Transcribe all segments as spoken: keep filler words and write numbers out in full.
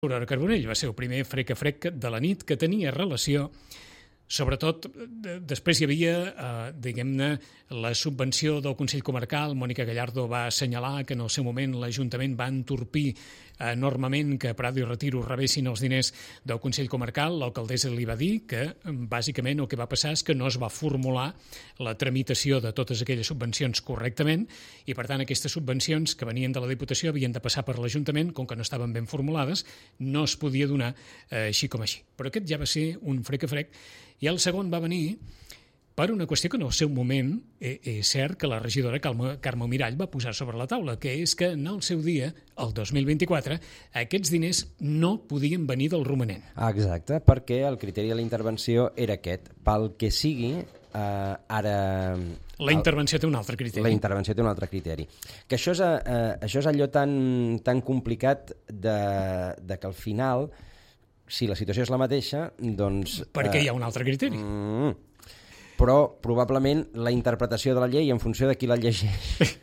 Aurora Carbonell va ser el primer frec a frec de la nit que tenia relació, sobretot, després hi havia, eh, diguem-ne, la subvenció del Consell Comarcal. Mònica Gallardo va assenyalar que en el seu moment l'Ajuntament va entorpir enormement que Prado i Retiro rebessin els diners del Consell Comarcal. L'alcaldessa li va dir que, bàsicament, el que va passar és que no es va formular la tramitació de totes aquelles subvencions correctament i, per tant, aquestes subvencions que venien de la Diputació havien de passar per l'Ajuntament, com que no estaven ben formulades, no es podia donar eh, així com així. Però aquest ja va ser un frec a frec. I el segon va venir per una qüestió que en el seu moment eh, és cert que la regidora Carme, Carme Mirall va posar sobre la taula, que és que en el seu dia, el dos mil vint-i-quatre, aquests diners no podien venir del romanent. Exacte, perquè el criteri de la intervenció era aquest. Pel que sigui, eh, ara... La intervenció té un altre criteri. La intervenció té un altre criteri. Que això és, eh, això és allò tan, tan complicat de, de que al final, si la situació és la mateixa, doncs... Perquè eh, hi ha un altre criteri. Mm, però probablement la interpretació de la llei en funció de qui la llegeix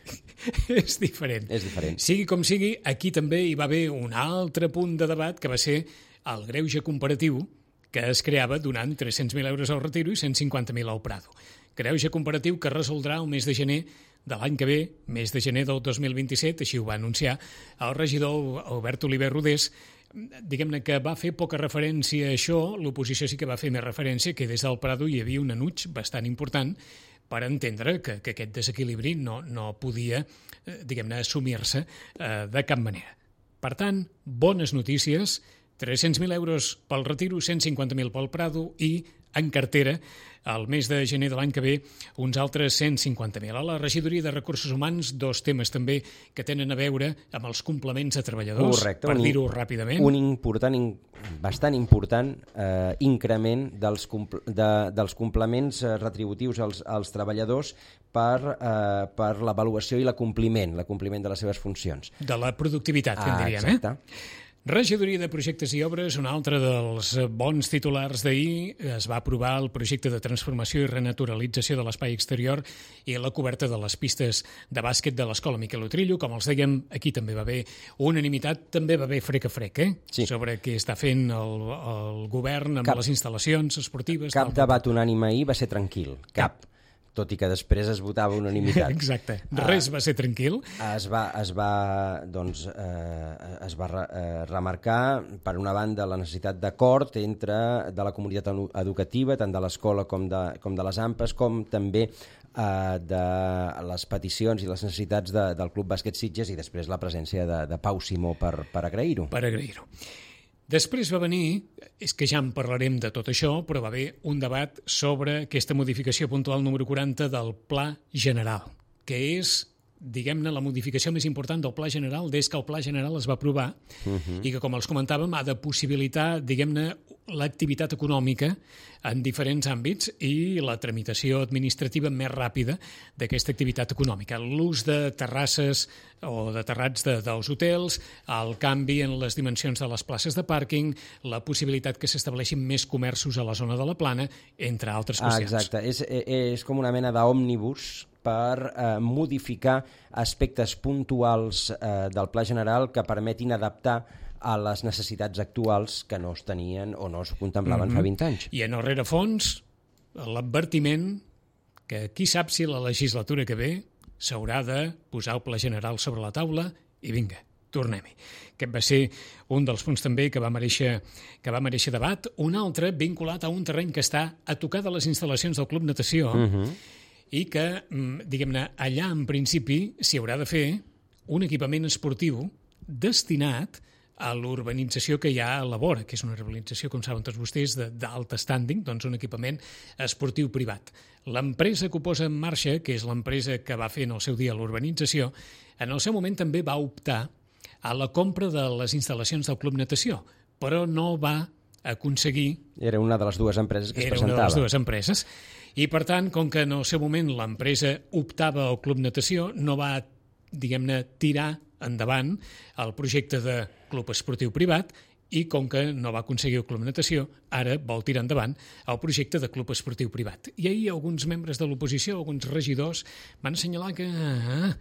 és diferent. És diferent. Sigui com sigui, aquí també hi va haver un altre punt de debat que va ser el greuge comparatiu que es creava donant tres-cents mil euros al Retiro i cent cinquanta mil al Prado. Greuge comparatiu que resoldrà el mes de gener de l'any que ve, mes de gener del dos mil vint-i-set, així ho va anunciar el regidor Albert Oliver Rodés. Diguem-ne que va fer poca referència a això, l'oposició sí que va fer més referència, que des del Prado hi havia un enuig bastant important per entendre que, que aquest desequilibri no, no podia, eh, diguem-ne, assumir-se eh, de cap manera. Per tant, bones notícies, tres-cents mil euros pel Retiro, cent cinquanta mil pel Prado i en cartera, al mes de gener de l'any que ve, uns altres cent cinquanta mil. A la regidoria de Recursos Humans, dos temes també que tenen a veure amb els complements a treballadors, correcte, per un, dir-ho ràpidament. Un important, bastant important eh, increment dels, compl de, dels complements eh, retributius als, als treballadors per, eh, per l'avaluació i l'acompliment, l'acompliment de les seves funcions. De la productivitat, que en ah, diríem, exacte. eh? Regidoria de Projectes i Obres, un altre dels bons titulars d'ahir. Es va aprovar el projecte de transformació i renaturalització de l'espai exterior i la coberta de les pistes de bàsquet de l'Escola Miquel Utrillo. Com els dèiem, aquí també va haver unanimitat, també va haver frec a frec, eh? Sí. Sobre què està fent el, el govern amb cap, les instal·lacions esportives. Cap tal, debat unànime ahir va ser tranquil, cap. cap. Tot i que després es votava unanimitat. Exacte. Res uh, va ser tranquil. Es va, es va, doncs, eh, es va re, eh, remarcar, per una banda, la necessitat d'acord entre de la comunitat educativa, tant de l'escola com, de, com de les AMPAs, com també eh, de les peticions i les necessitats de, del Club Bàsquet Sitges i després la presència de, de Pau Simó per, per agrair-ho. Per agrair-ho. Després va venir, és que ja en parlarem de tot això, però va haver un debat sobre aquesta modificació puntual número quaranta del Pla General, que és, diguem-ne, la modificació més important del Pla General des que el Pla General es va aprovar uh-huh. i que, com els comentàvem, ha de possibilitar, diguem-ne, l'activitat econòmica en diferents àmbits i la tramitació administrativa més ràpida d'aquesta activitat econòmica. L'ús de terrasses o de terrats de, dels hotels, el canvi en les dimensions de les places de pàrquing, la possibilitat que s'estableixin més comerços a la zona de la Plana, entre altres qüestions. Ah, exacte. És, és com una mena d'òmnibus per eh, modificar aspectes puntuals eh, del Pla General que permetin adaptar a les necessitats actuals que no es tenien o no es contemplaven mm-hmm. fa vint anys. I en el rerefons, l'advertiment que qui sap si la legislatura que ve s'haurà de posar el Pla General sobre la taula i vinga, tornem-hi. Aquest va ser un dels punts també que va mereixer, que va mereixer debat. Un altre vinculat a un terreny que està a tocar de les instal·lacions del Club Natació mm-hmm. i que, diguem-ne, allà en principi s'hi haurà de fer un equipament esportiu destinat a l'urbanització que hi ha a la vora, que és una urbanització, com saben tots vostès, d'alt standing, doncs un equipament esportiu privat. L'empresa que ho posa en marxa, que és l'empresa que va fer en el seu dia l'urbanització, en el seu moment també va optar a la compra de les instal·lacions del Club Natació, però no va aconseguir... Era una de les dues empreses que es Era presentava. Era una de les dues empreses. I, per tant, com que en el seu moment l'empresa optava al Club Natació, no va, diguem-ne, tirar endavant el projecte de club esportiu privat i com que no va aconseguir el Club Natació, ara vol tirar endavant el projecte de club esportiu privat. I ahir alguns membres de l'oposició, alguns regidors, van assenyalar que ah,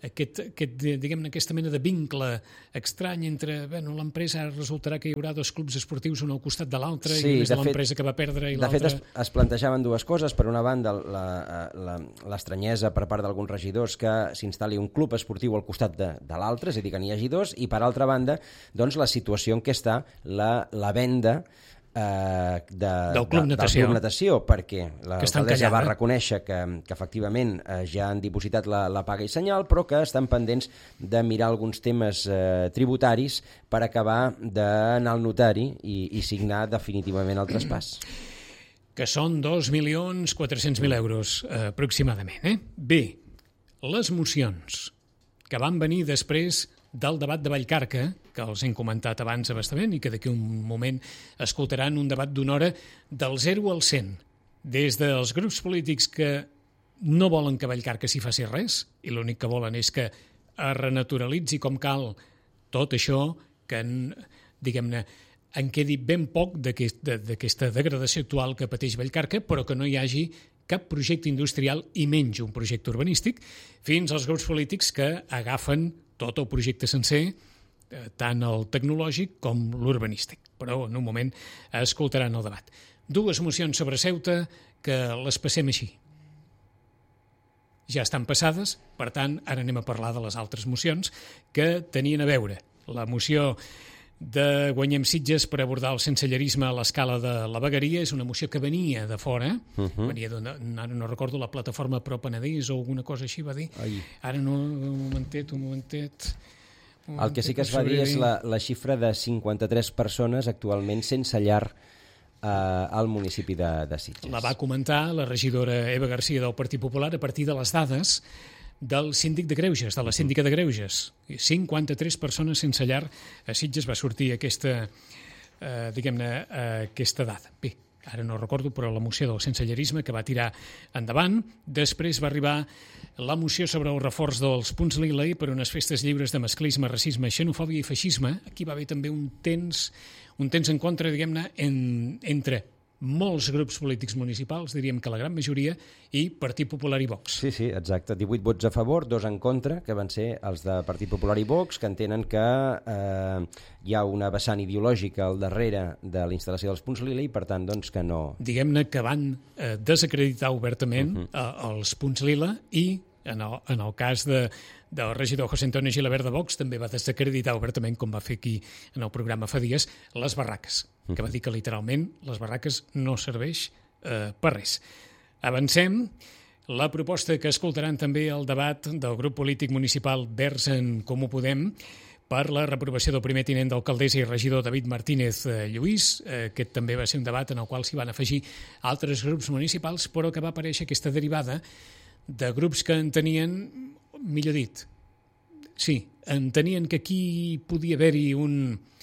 aquest, aquest, diguem-ne, aquesta mena de vincle estrany entre, bueno, l'empresa resultarà que hi haurà dos clubs esportius un al costat de l'altre, sí, i és de l'empresa que va perdre i l'altra... De fet, es, es plantejaven dues coses. Per una banda, l'estranyesa per part d'alguns regidors que s'instal·li un club esportiu al costat de, de l'altre, és a dir, que n'hi hagi dos, i per altra banda, doncs, la situació en què està la, la venda Eh, de, del Club de, Natació, del Club Natació perquè l'alcaldessa va reconèixer que, que efectivament eh, ja han dipositat la, la paga i senyal, però que estan pendents de mirar alguns temes eh, tributaris per acabar d'anar al notari i, i signar definitivament el traspàs. Que són dos milions quatre-cents mil euros eh, aproximadament. Eh? Bé, les mocions que van venir després del debat de Vallcarca, que els hem comentat abans abastament i que d'aquí un moment escoltaran un debat d'una hora del zero al cent, des dels grups polítics que no volen que Vallcarca s'hi faci res i l'únic que volen és que es renaturalitzi com cal tot això, que, diguem-ne, en quedi ben poc d'aquesta degradació actual que pateix Vallcarca, però que no hi hagi cap projecte industrial i menys un projecte urbanístic, fins als grups polítics que agafen tot el projecte sencer, tant el tecnològic com l'urbanístic. Però en un moment escoltaran el debat. Dues mocions sobre Ceuta que les passem així. Ja estan passades, per tant, ara anem a parlar de les altres mocions que tenien a veure. La moció de Guanyem Sitges per abordar el sensellerisme a l'escala de la vegueria és una moció que venia de fora, uh-huh. venia d'una, ara no recordo, la plataforma Pro Penedès o alguna cosa així va dir. Ai. Ara no, un momentet, un momentet... Un el que sí que es va dir és la, la xifra de cinquanta-tres persones actualment sense llar eh, al municipi de, de Sitges. La va comentar la regidora Eva Garcia del Partit Popular a partir de les dades del síndic de Greuges, de la síndica de Greuges. cinquanta-tres persones sense llar a Sitges va sortir aquesta, eh, diguem-ne, eh, aquesta dada. Bé, ara no recordo, però la moció del sensellerisme que va tirar endavant. Després va arribar la moció sobre el reforç dels punts lila i per unes festes lliures de masclisme, racisme, xenofòbia i feixisme. Aquí va haver també un temps, un temps en contra, diguem-ne, en, entre molts grups polítics municipals, diríem que la gran majoria, i Partit Popular i Vox. Sí, sí, exacte. divuit vots a favor, dos en contra, que van ser els de Partit Popular i Vox, que entenen que eh, hi ha una vessant ideològica al darrere de la instal·lació dels punts lila i, per tant, doncs, que no... Diguem-ne que van eh, desacreditar obertament uh-huh. eh, els punts lila i, en el, en el cas de, del regidor José Antonio Gilabert de Vox, també va desacreditar obertament, com va fer aquí en el programa fa dies, les barraques, que va dir que literalment les barraques no serveix eh, per res. Avancem. La proposta que escoltaran també el debat del grup polític municipal Verds en Comú Podem per la reprovació del primer tinent d'alcaldessa i regidor David Martínez eh, Lluís. Eh, aquest també va ser un debat en el qual s'hi van afegir altres grups municipals, però que va aparèixer aquesta derivada de grups que entenien, millor dit, sí, entenien que aquí podia haver-hi un,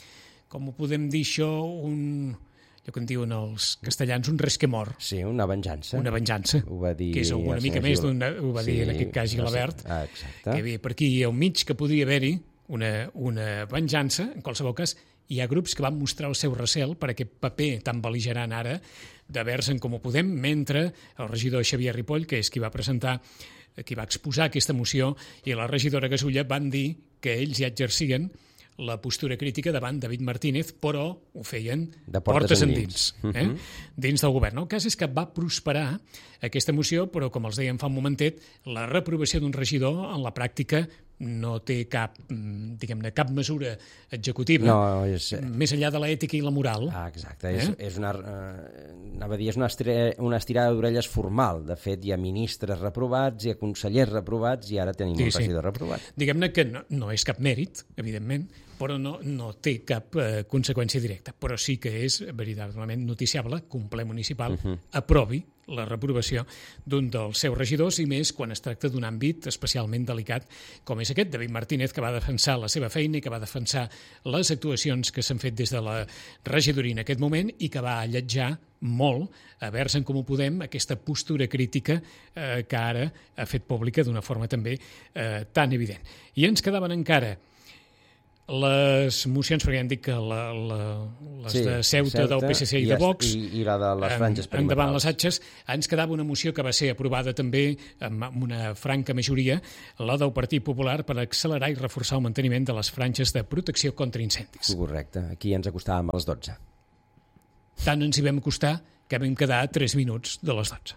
com ho podem dir això, un, allò que en diuen els castellans, un resquemor. Sí, una venjança. Una venjança, ho va dir, que és una mica Gil... més d'una, ho va sí, dir en aquest cas Gilabert, no sé. ah, exacte. Que hi havia per aquí al mig que podia haver-hi una, una venjança, en qualsevol cas, hi ha grups que van mostrar el seu recel per aquest paper tan bel·ligerant ara de Verds en Comú Podem, mentre el regidor Xavier Ripoll, que és qui va presentar, qui va exposar aquesta moció, i la regidora Gasulla van dir que ells ja exercien la postura crítica davant David Martínez, però ho feien de portes, portes endins, eh? uh-huh. dins del govern. El cas és que va prosperar aquesta moció, però, com els dèiem fa un momentet, la reprovació d'un regidor en la pràctica no té cap, diguem-ne, cap mesura executiva, no, és... més enllà de l'ètica i la moral. Ah, exacte. Eh? És, és una, eh, anava a dir, és una, estirada, una estirada d'orelles formal. De fet, hi ha ministres reprovats, hi ha consellers reprovats i ara tenim sí, un regidor sí. reprovat. Diguem-ne que no, no és cap mèrit, evidentment, però no, no té cap eh, conseqüència directa. Però sí que és veritablement noticiable que un ple municipal uh-huh. aprovi la reprovació d'un dels seus regidors, i més quan es tracta d'un àmbit especialment delicat com és aquest. David Martínez, que va defensar la seva feina i que va defensar les actuacions que s'han fet des de la regidoria en aquest moment i que va alletjar molt a Verds en Comú Podem aquesta postura crítica eh, que ara ha fet pública d'una forma també eh, tan evident. I ens quedaven encara les mocions, perquè ja hem dit que la, la, les sí, de Ceuta, Ceuta, del P S C i, i de Vox, i, i la de les franges perimetrals. Endavant les atxes, ens quedava una moció que va ser aprovada també amb una franca majoria, la del Partit Popular, per accelerar i reforçar el manteniment de les franges de protecció contra incendis. Correcte, aquí ens acostàvem a les dotze. Tant ens hi vam acostar que vam quedar a tres minuts de les dotze.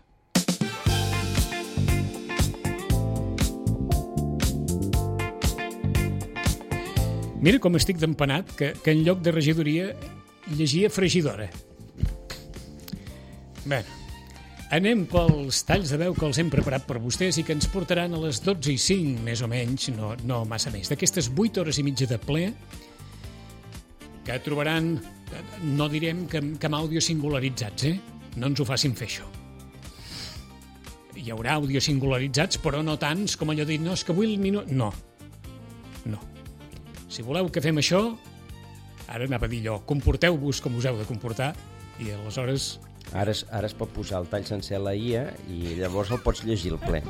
Mira com estic d'empanat, que, que en lloc de regidoria llegia fregidora. Bé, anem pels talls de veu que els hem preparat per vostès i que ens portaran a les dotze i cinc, més o menys, no, no massa més. D'aquestes vuit hores i mitja de ple, que trobaran, no direm que, que amb àudio singularitzats, eh? No ens ho facin fer, això. Hi haurà àudio singularitzats, però no tants com allò de dir, no, és que vull el minut... No, no. Si voleu que fem això, ara anava a dir allò, comporteu-vos com us heu de comportar i aleshores... Ara es, ara es pot posar el tall sencer a la I A i llavors el pots llegir el ple.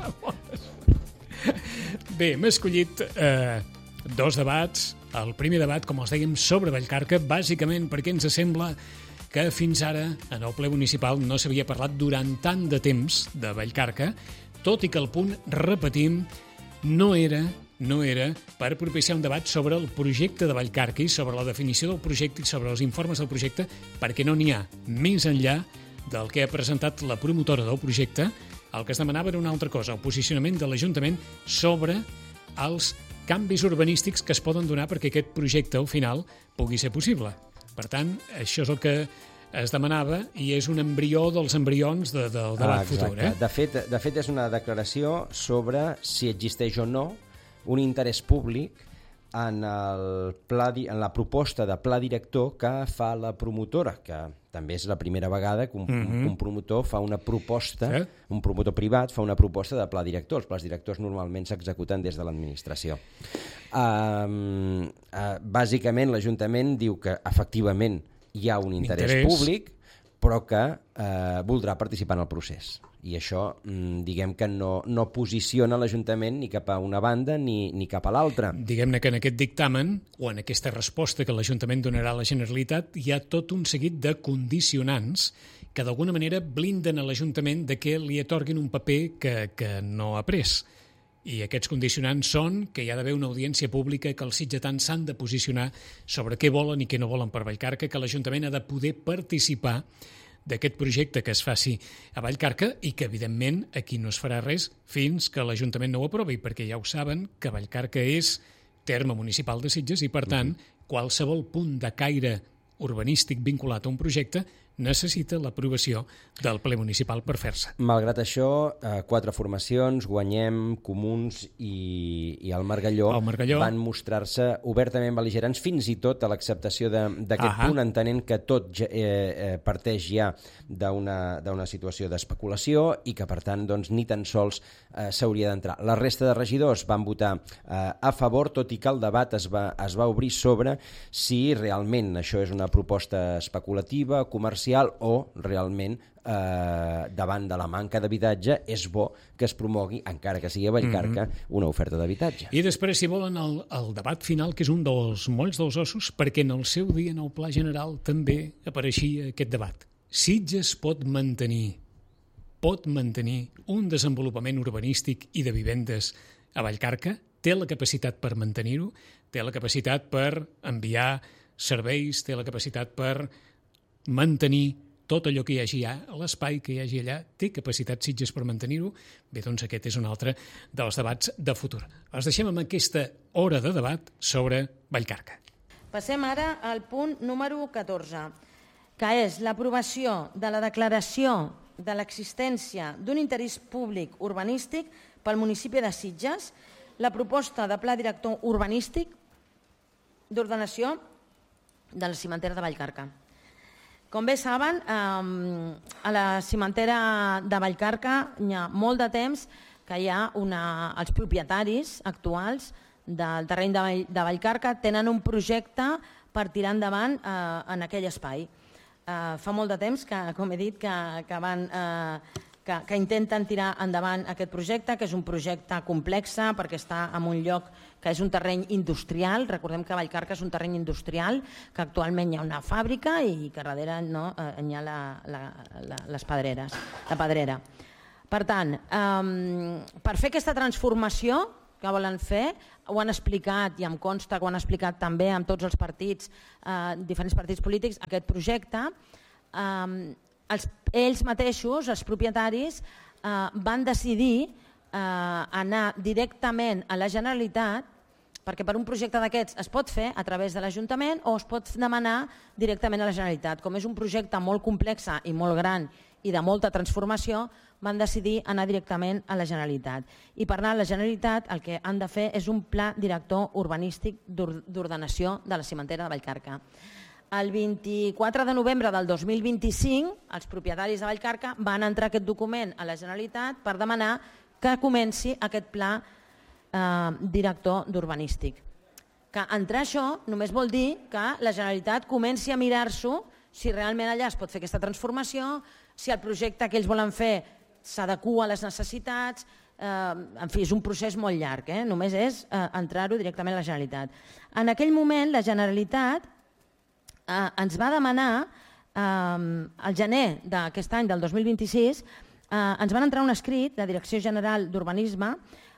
Bé, hem escollit eh, dos debats. El primer debat, com els dèiem, sobre Vallcarca, bàsicament perquè ens sembla que fins ara en el ple municipal no s'havia parlat durant tant de temps de Vallcarca, tot i que el punt, repetim, no era... no era per propiciar un debat sobre el projecte de Vallcarca i sobre la definició del projecte i sobre els informes del projecte, perquè no n'hi ha més enllà del que ha presentat la promotora del projecte. El que es demanava era una altra cosa, el posicionament de l'Ajuntament sobre els canvis urbanístics que es poden donar perquè aquest projecte al final pugui ser possible. Per tant, això és el que es demanava i és un embrió dels embrions de, del debat ah, futur. Eh? De fet, de fet, és una declaració sobre si existeix o no un interès públic en, el pla, en la proposta de pla director que fa la promotora, que també és la primera vegada que un, mm-hmm. un promotor fa una proposta, eh? un promotor privat fa una proposta de pla director. Els plans directors normalment s'executen des de l'administració. Uh, uh, bàsicament, l'Ajuntament diu que efectivament hi ha un interès, interès. públic, però que eh, voldrà participar en el procés. I això, diguem que no, no posiciona l'Ajuntament ni cap a una banda ni, ni cap a l'altra. Diguem-ne que en aquest dictamen, o en aquesta resposta que l'Ajuntament donarà a la Generalitat, hi ha tot un seguit de condicionants que d'alguna manera blinden a l'Ajuntament de que li atorguin un paper que, que no ha pres. I aquests condicionants són que hi ha d'haver una audiència pública, que els sitgetans s'han de posicionar sobre què volen i què no volen per Vallcarca, que l'Ajuntament ha de poder participar d'aquest projecte que es faci a Vallcarca i que, evidentment, aquí no es farà res fins que l'Ajuntament no ho aprovi, perquè ja ho saben que Vallcarca és terme municipal de Sitges i, per tant, qualsevol punt de caire urbanístic vinculat a un projecte necessita l'aprovació del ple municipal per fer-se. Malgrat això, eh, quatre formacions, Guanyem, Comuns i, i el Margalló, el Margalló van mostrar-se obertament bel·ligerants fins i tot a l'acceptació d'aquest punt, entenent que tot ja, eh, eh, parteix ja d'una situació d'especulació i que, per tant, doncs, ni tan sols eh, s'hauria d'entrar. La resta de regidors van votar eh, a favor, tot i que el debat es va, es va obrir sobre si realment això és una proposta especulativa, comercial, o realment eh, davant de la manca d'habitatge és bo que es promogui, encara que sigui a Vallcarca, mm-hmm. una oferta d'habitatge. I després, si volen, el, el debat final, que és un dels molls dels ossos, perquè en el seu dia, en el Pla General, també apareixia aquest debat. Sitges pot mantenir, pot mantenir un desenvolupament urbanístic i de vivendes a Vallcarca, té la capacitat per mantenir-ho, té la capacitat per enviar serveis, té la capacitat per mantenir tot allò que hi hagi allà, l'espai que hi hagi allà, té capacitat Sitges per mantenir-ho. Bé, doncs aquest és un altre dels debats de futur. Els deixem amb aquesta hora de debat sobre Vallcarca. Passem ara al punt número catorze, que és l'aprovació de la declaració de l'existència d'un interès públic urbanístic pel municipi de Sitges, la proposta de pla director urbanístic d'ordenació del cimenter de Vallcarca. Com bé saben, a la cimentera de Vallcarca hi ha molt de temps que hi ha una, els propietaris actuals del terreny de, Vall, de Vallcarca tenen un projecte per tirar endavant eh, en aquell espai. Eh, fa molt de temps que, com he dit, que, que van eh, que, que intenten tirar endavant aquest projecte, que és un projecte complex perquè està en un lloc que és un terreny industrial. Recordem que Vallcarca és un terreny industrial, que actualment hi ha una fàbrica i que darrere no, hi ha la, la, la, les pedreres, la pedrera. Per tant, um, per fer aquesta transformació que volen fer, ho han explicat i em consta que ho han explicat també amb tots els partits, eh, diferents partits polítics, aquest projecte, eh, els, ells mateixos, els propietaris, eh, van decidir eh, anar directament a la Generalitat, perquè per un projecte d'aquests es pot fer a través de l'Ajuntament o es pot demanar directament a la Generalitat. Com és un projecte molt complex i molt gran i de molta transformació, van decidir anar directament a la Generalitat. I per anar a la Generalitat el que han de fer és un pla director urbanístic d'ordenació de la cimentera de Vallcarca. El vint-i-quatre de novembre del dos mil vint-i-cinc, els propietaris de Vallcarca van entrar aquest document a la Generalitat per demanar que comenci aquest pla eh, director d'urbanístic. Que entrar això només vol dir que la Generalitat comenci a mirar-s'ho si realment allà es pot fer aquesta transformació, si el projecte que ells volen fer s'adequa a les necessitats, eh, en fi, és un procés molt llarg, eh? Només és eh, entrar-ho directament a la Generalitat. En aquell moment la Generalitat eh, ens va demanar, eh, al gener d'aquest any, del dos mil vint-i-sis, eh, ens van entrar un escrit, la Direcció General d'Urbanisme,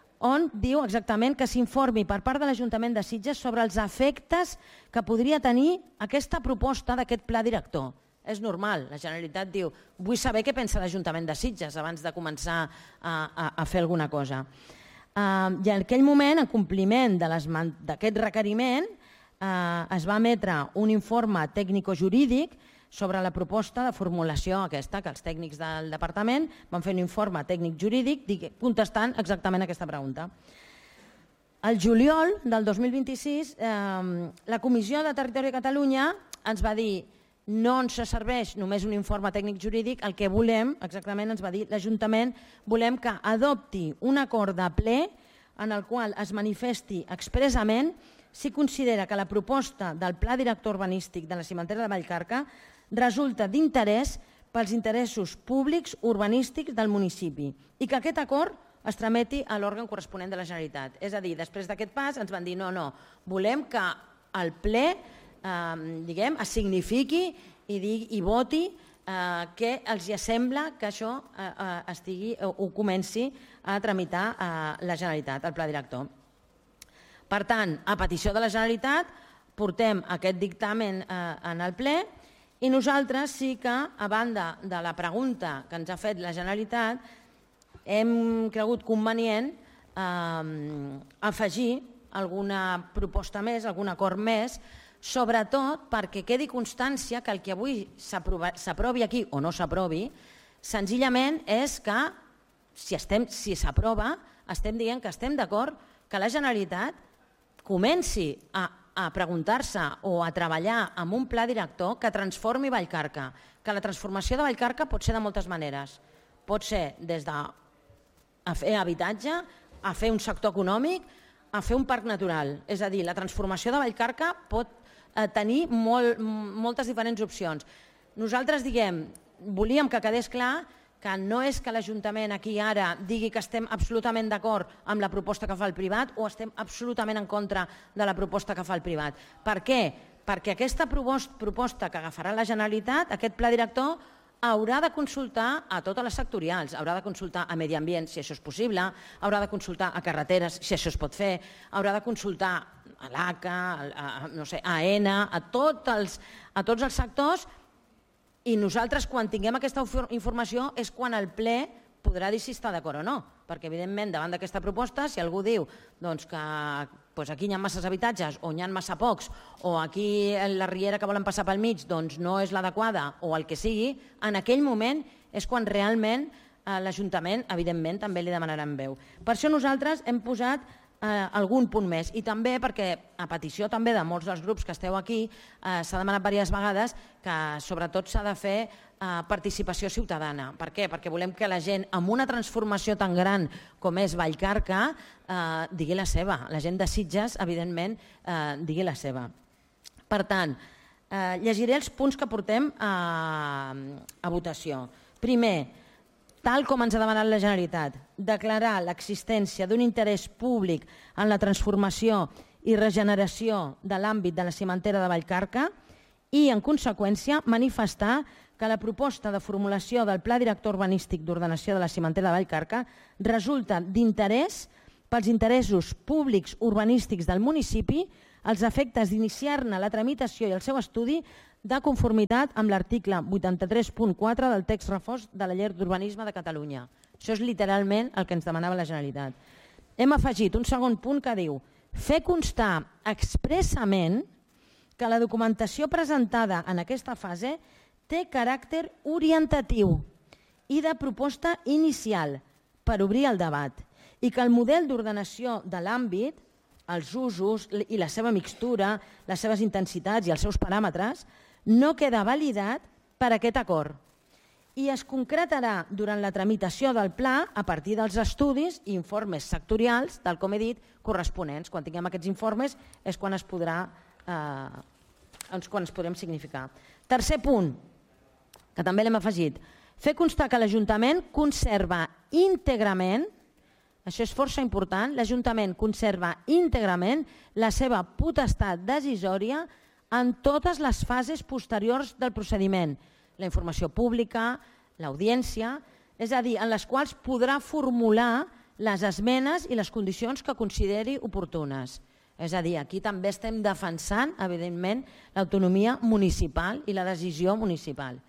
on diu exactament que s'informi per part de l'Ajuntament de Sitges sobre els efectes que podria tenir aquesta proposta d'aquest pla director. És normal, la Generalitat diu, vull saber què pensa l'Ajuntament de Sitges abans de començar a, a, a fer alguna cosa. Uh, I en aquell moment, en compliment d'aquest requeriment, uh, es va emetre un informe tècnico-jurídic sobre la proposta de formulació aquesta, que els tècnics del departament van fer un informe tècnic-jurídic contestant exactament aquesta pregunta. El juliol del dos mil vint-i-sis, eh, la Comissió de Territori de Catalunya ens va dir no ens serveix només un informe tècnic-jurídic, el que volem, exactament ens va dir l'Ajuntament, volem que adopti un acord de ple en el qual es manifesti expressament si considera que la proposta del Pla Director Urbanístic de la cimentera de Vallcarca resulta d'interès pels interessos públics urbanístics del municipi i que aquest acord es trameti a l'òrgan corresponent de la Generalitat. És a dir, després d'aquest pas ens van dir no, no, volem que el ple eh, diguem, es signifiqui i, digui, i voti eh, que els hi sembla que això eh, estigui, o, o comenci a tramitar a la Generalitat, el pla director. Per tant, a petició de la Generalitat portem aquest dictamen eh, en el ple i nosaltres sí que, a banda de la pregunta que ens ha fet la Generalitat, hem cregut convenient eh, afegir alguna proposta més, algun acord més, sobretot perquè quedi constància que el que avui s'aprovi aquí o no s'aprovi, senzillament és que, si estem, si s'aprova, estem dient que estem d'acord que la Generalitat comenci a a preguntar-se o a treballar amb un pla director que transformi Vallcarca, que la transformació de Vallcarca pot ser de moltes maneres. Pot ser des de a fer habitatge, a fer un sector econòmic, a fer un parc natural. És a dir, la transformació de Vallcarca pot eh, tenir molt, moltes diferents opcions. Nosaltres diguem, volíem que quedés clar que no és que l'Ajuntament aquí ara digui que estem absolutament d'acord amb la proposta que fa el privat o estem absolutament en contra de la proposta que fa el privat. Per què? Perquè aquesta proposta que agafarà la Generalitat, aquest pla director, haurà de consultar a totes les sectorials, haurà de consultar a Medi Ambient si això és possible, haurà de consultar a carreteres si això es pot fer, haurà de consultar a l'A C A, a, no sé, a ENA, a tots els, a tots els sectors. I nosaltres, quan tinguem aquesta informació, és quan el ple podrà dir si està d'acord o no. Perquè, evidentment, davant d'aquesta proposta, si algú diu doncs, que doncs, aquí hi ha masses habitatges o hi ha massa pocs, o aquí la riera que volen passar pel mig doncs, no és l'adequada, o el que sigui, en aquell moment és quan realment eh, l'Ajuntament, evidentment, també li demanaran veu. Per això nosaltres hem posat Eh, algun punt més i també perquè a petició també de molts dels grups que esteu aquí eh, s'ha demanat diverses vegades que sobretot s'ha de fer eh, participació ciutadana. Per què? Perquè volem que la gent amb una transformació tan gran com és Vallcarca eh, digui la seva, la gent de Sitges evidentment eh, digui la seva. Per tant, eh, llegiré els punts que portem a, a votació. Primer, tal com ens ha demanat la Generalitat, declarar l'existència d'un interès públic en la transformació i regeneració de l'àmbit de la cimentera de Vallcarca i, en conseqüència, manifestar que la proposta de formulació del Pla Director Urbanístic d'Ordenació de la Cimentera de Vallcarca resulta d'interès pels interessos públics urbanístics del municipi als efectes d'iniciar-ne la tramitació i el seu estudi de conformitat amb l'article vuitanta-tres punt quatre del text refós de la Llei d'Urbanisme de Catalunya. Això és literalment el que ens demanava la Generalitat. Hem afegit un segon punt que diu fer constar expressament que la documentació presentada en aquesta fase té caràcter orientatiu i de proposta inicial per obrir el debat i que el model d'ordenació de l'àmbit, els usos i la seva mixtura, les seves intensitats i els seus paràmetres, no queda validat per aquest acord i es concretarà durant la tramitació del pla a partir dels estudis i informes sectorials, tal com he dit, corresponents. Quan tinguem aquests informes és quan es podrà, eh, quan es podrem significar. Tercer punt, que també l'hem afegit, fer constar que l'Ajuntament conserva íntegrament, això és força important, l'Ajuntament conserva íntegrament la seva potestat decisòria en totes les fases posteriors del procediment, la informació pública, l'audiència, és a dir, en les quals podrà formular les esmenes i les condicions que consideri oportunes. És a dir, aquí també estem defensant, evidentment, l'autonomia municipal i la decisió municipal.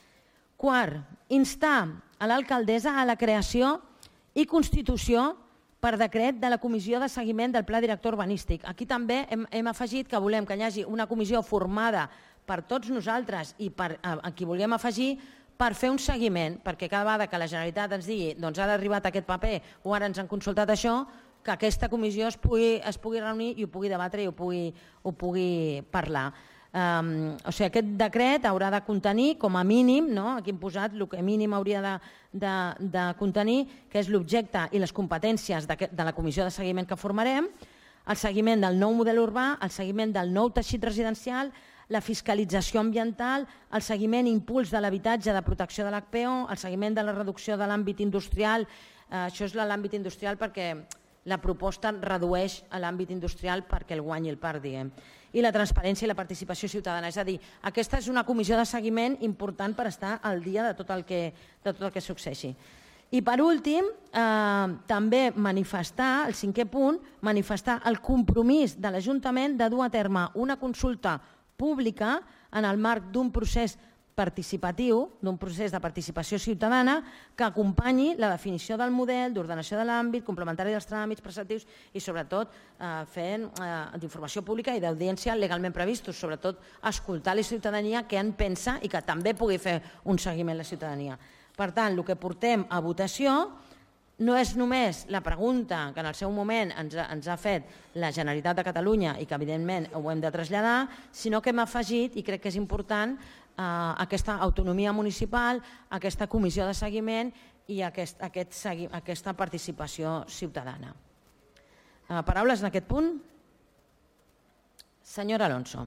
Quart, instar a l'alcaldessa a la creació i constitució per decret de la Comissió de Seguiment del Pla Director Urbanístic. Aquí també hem, hem afegit que volem que hi hagi una comissió formada per tots nosaltres i per a, a qui vulguem afegir per fer un seguiment, perquè cada vegada que la Generalitat ens digui doncs ara ha arribat aquest paper o ara ens han consultat això, que aquesta comissió es pugui, es pugui reunir i ho pugui debatre i ho pugui, ho pugui parlar. Um, o sigui, aquest decret haurà de contenir com a mínim, no? Aquí hem posat el que mínim hauria de, de, de contenir, que és l'objecte i les competències de, de la comissió de seguiment que formarem, el seguiment del nou model urbà, el seguiment del nou teixit residencial, la fiscalització ambiental, el seguiment i impuls de l'habitatge de protecció de l'H P O, el seguiment de la reducció de l'àmbit industrial, eh, això és l'àmbit industrial perquè la proposta redueix a l'àmbit industrial perquè el guanyi el parc, diguem, i la transparència i la participació ciutadana. És a dir, aquesta és una comissió de seguiment important per estar al dia de tot el que, de tot el que succeeixi. I per últim, eh, també manifestar, el cinquè punt, manifestar el compromís de l'Ajuntament de dur a terme una consulta pública en el marc d'un procés participatiu, d'un procés de participació ciutadana que acompanyi la definició del model, d'ordenació de l'àmbit, complementari dels tràmits preceptius i sobretot eh, fent eh, d'informació pública i d'audiència legalment previstos, sobretot escoltar la ciutadania què en pensa i que també pugui fer un seguiment la ciutadania. Per tant, el que portem a votació no és només la pregunta que en el seu moment ens ha, ens ha fet la Generalitat de Catalunya i que evidentment ho hem de traslladar, sinó que hem afegit, i crec que és important, eh, aquesta autonomia municipal, aquesta comissió de seguiment i aquest, aquest, aquesta participació ciutadana. Eh, paraules en aquest punt? Senyora Alonso.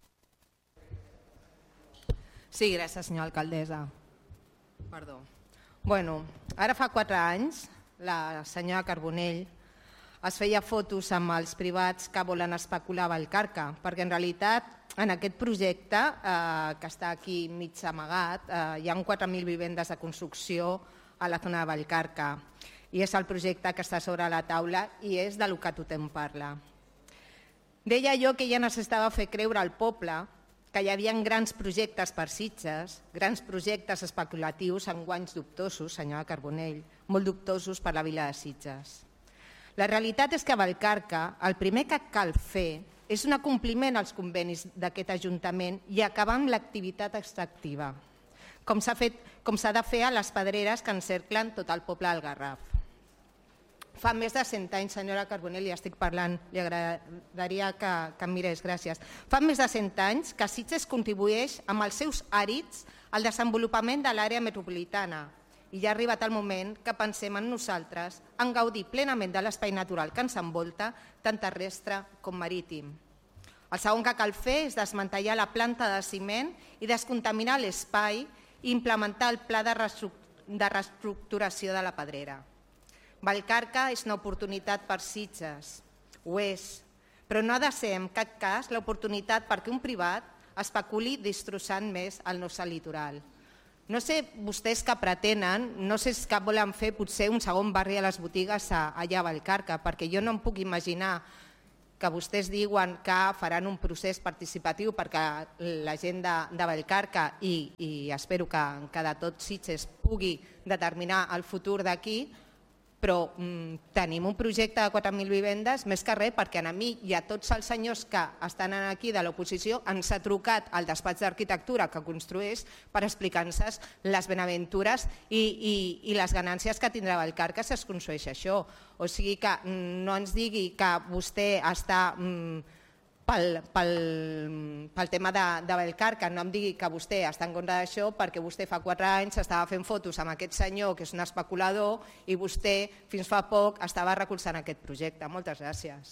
Sí, gràcies, senyora alcaldessa. Perdó. Bueno, ara fa quatre anys la senyora Carbonell es feia fotos amb els privats que volen especular a Vallcarca, perquè en realitat en aquest projecte eh, que està aquí mig amagat eh, hi ha quatre mil vivendes de construcció a la zona de Vallcarca i és el projecte que està sobre la taula i és del que tothom parla. Deia jo que ja necessitava fer creure al poble que hi havia grans projectes per Sitges, grans projectes especulatius amb guanys dubtosos, senyora Carbonell, molt dubtosos per la vila de Sitges. La realitat és que a Vallcarca el primer que cal fer és un acompliment als convenis d'aquest Ajuntament i acabar amb l'activitat extractiva, com s'ha fet, com s'ha de fer a les pedreres que encerclen tot el poble del Garraf. Fa més de cent anys, senyora Carbonell, ja estic parlant, li agradaria que, que em mirés, gràcies. Fa més de cent anys que Sitges contribueix amb els seus àrids al desenvolupament de l'àrea metropolitana i ja ha arribat el moment que pensem en nosaltres en gaudir plenament de l'espai natural que ens envolta, tant terrestre com marítim. El segon que cal fer és desmantellar la planta de ciment i descontaminar l'espai i implementar el pla de reestructuració de reestructuració de la Pedrera. Vallcarca és una oportunitat per Sitges, ho és, però no ha de ser en cap cas l'oportunitat perquè un privat especuli destrossant més el nostre litoral. No sé vostès què pretenen, no sé si volen fer potser un segon barri a les botigues allà a Vallcarca, perquè jo no em puc imaginar que vostès diuen que faran un procés participatiu perquè la gent de, de Vallcarca i, i espero que, que de tot Sitges pugui determinar el futur d'aquí, però mm, tenim un projecte de quatre mil vivendes més que res perquè a mi i a tots els senyors que estan aquí de l'oposició ens ha trucat al despatx d'arquitectura que construeix per explicar-nos les benaventures i, i, i les ganàncies que tindrà Vallcarca si es construeix això. O sigui que no ens digui que vostè està mm, pel, pel, pel tema de, de Vallcarca, no em digui que vostè està en contra d'això perquè vostè fa quatre anys estava fent fotos amb aquest senyor que és un especulador i vostè fins fa poc estava recolzant aquest projecte. Moltes gràcies.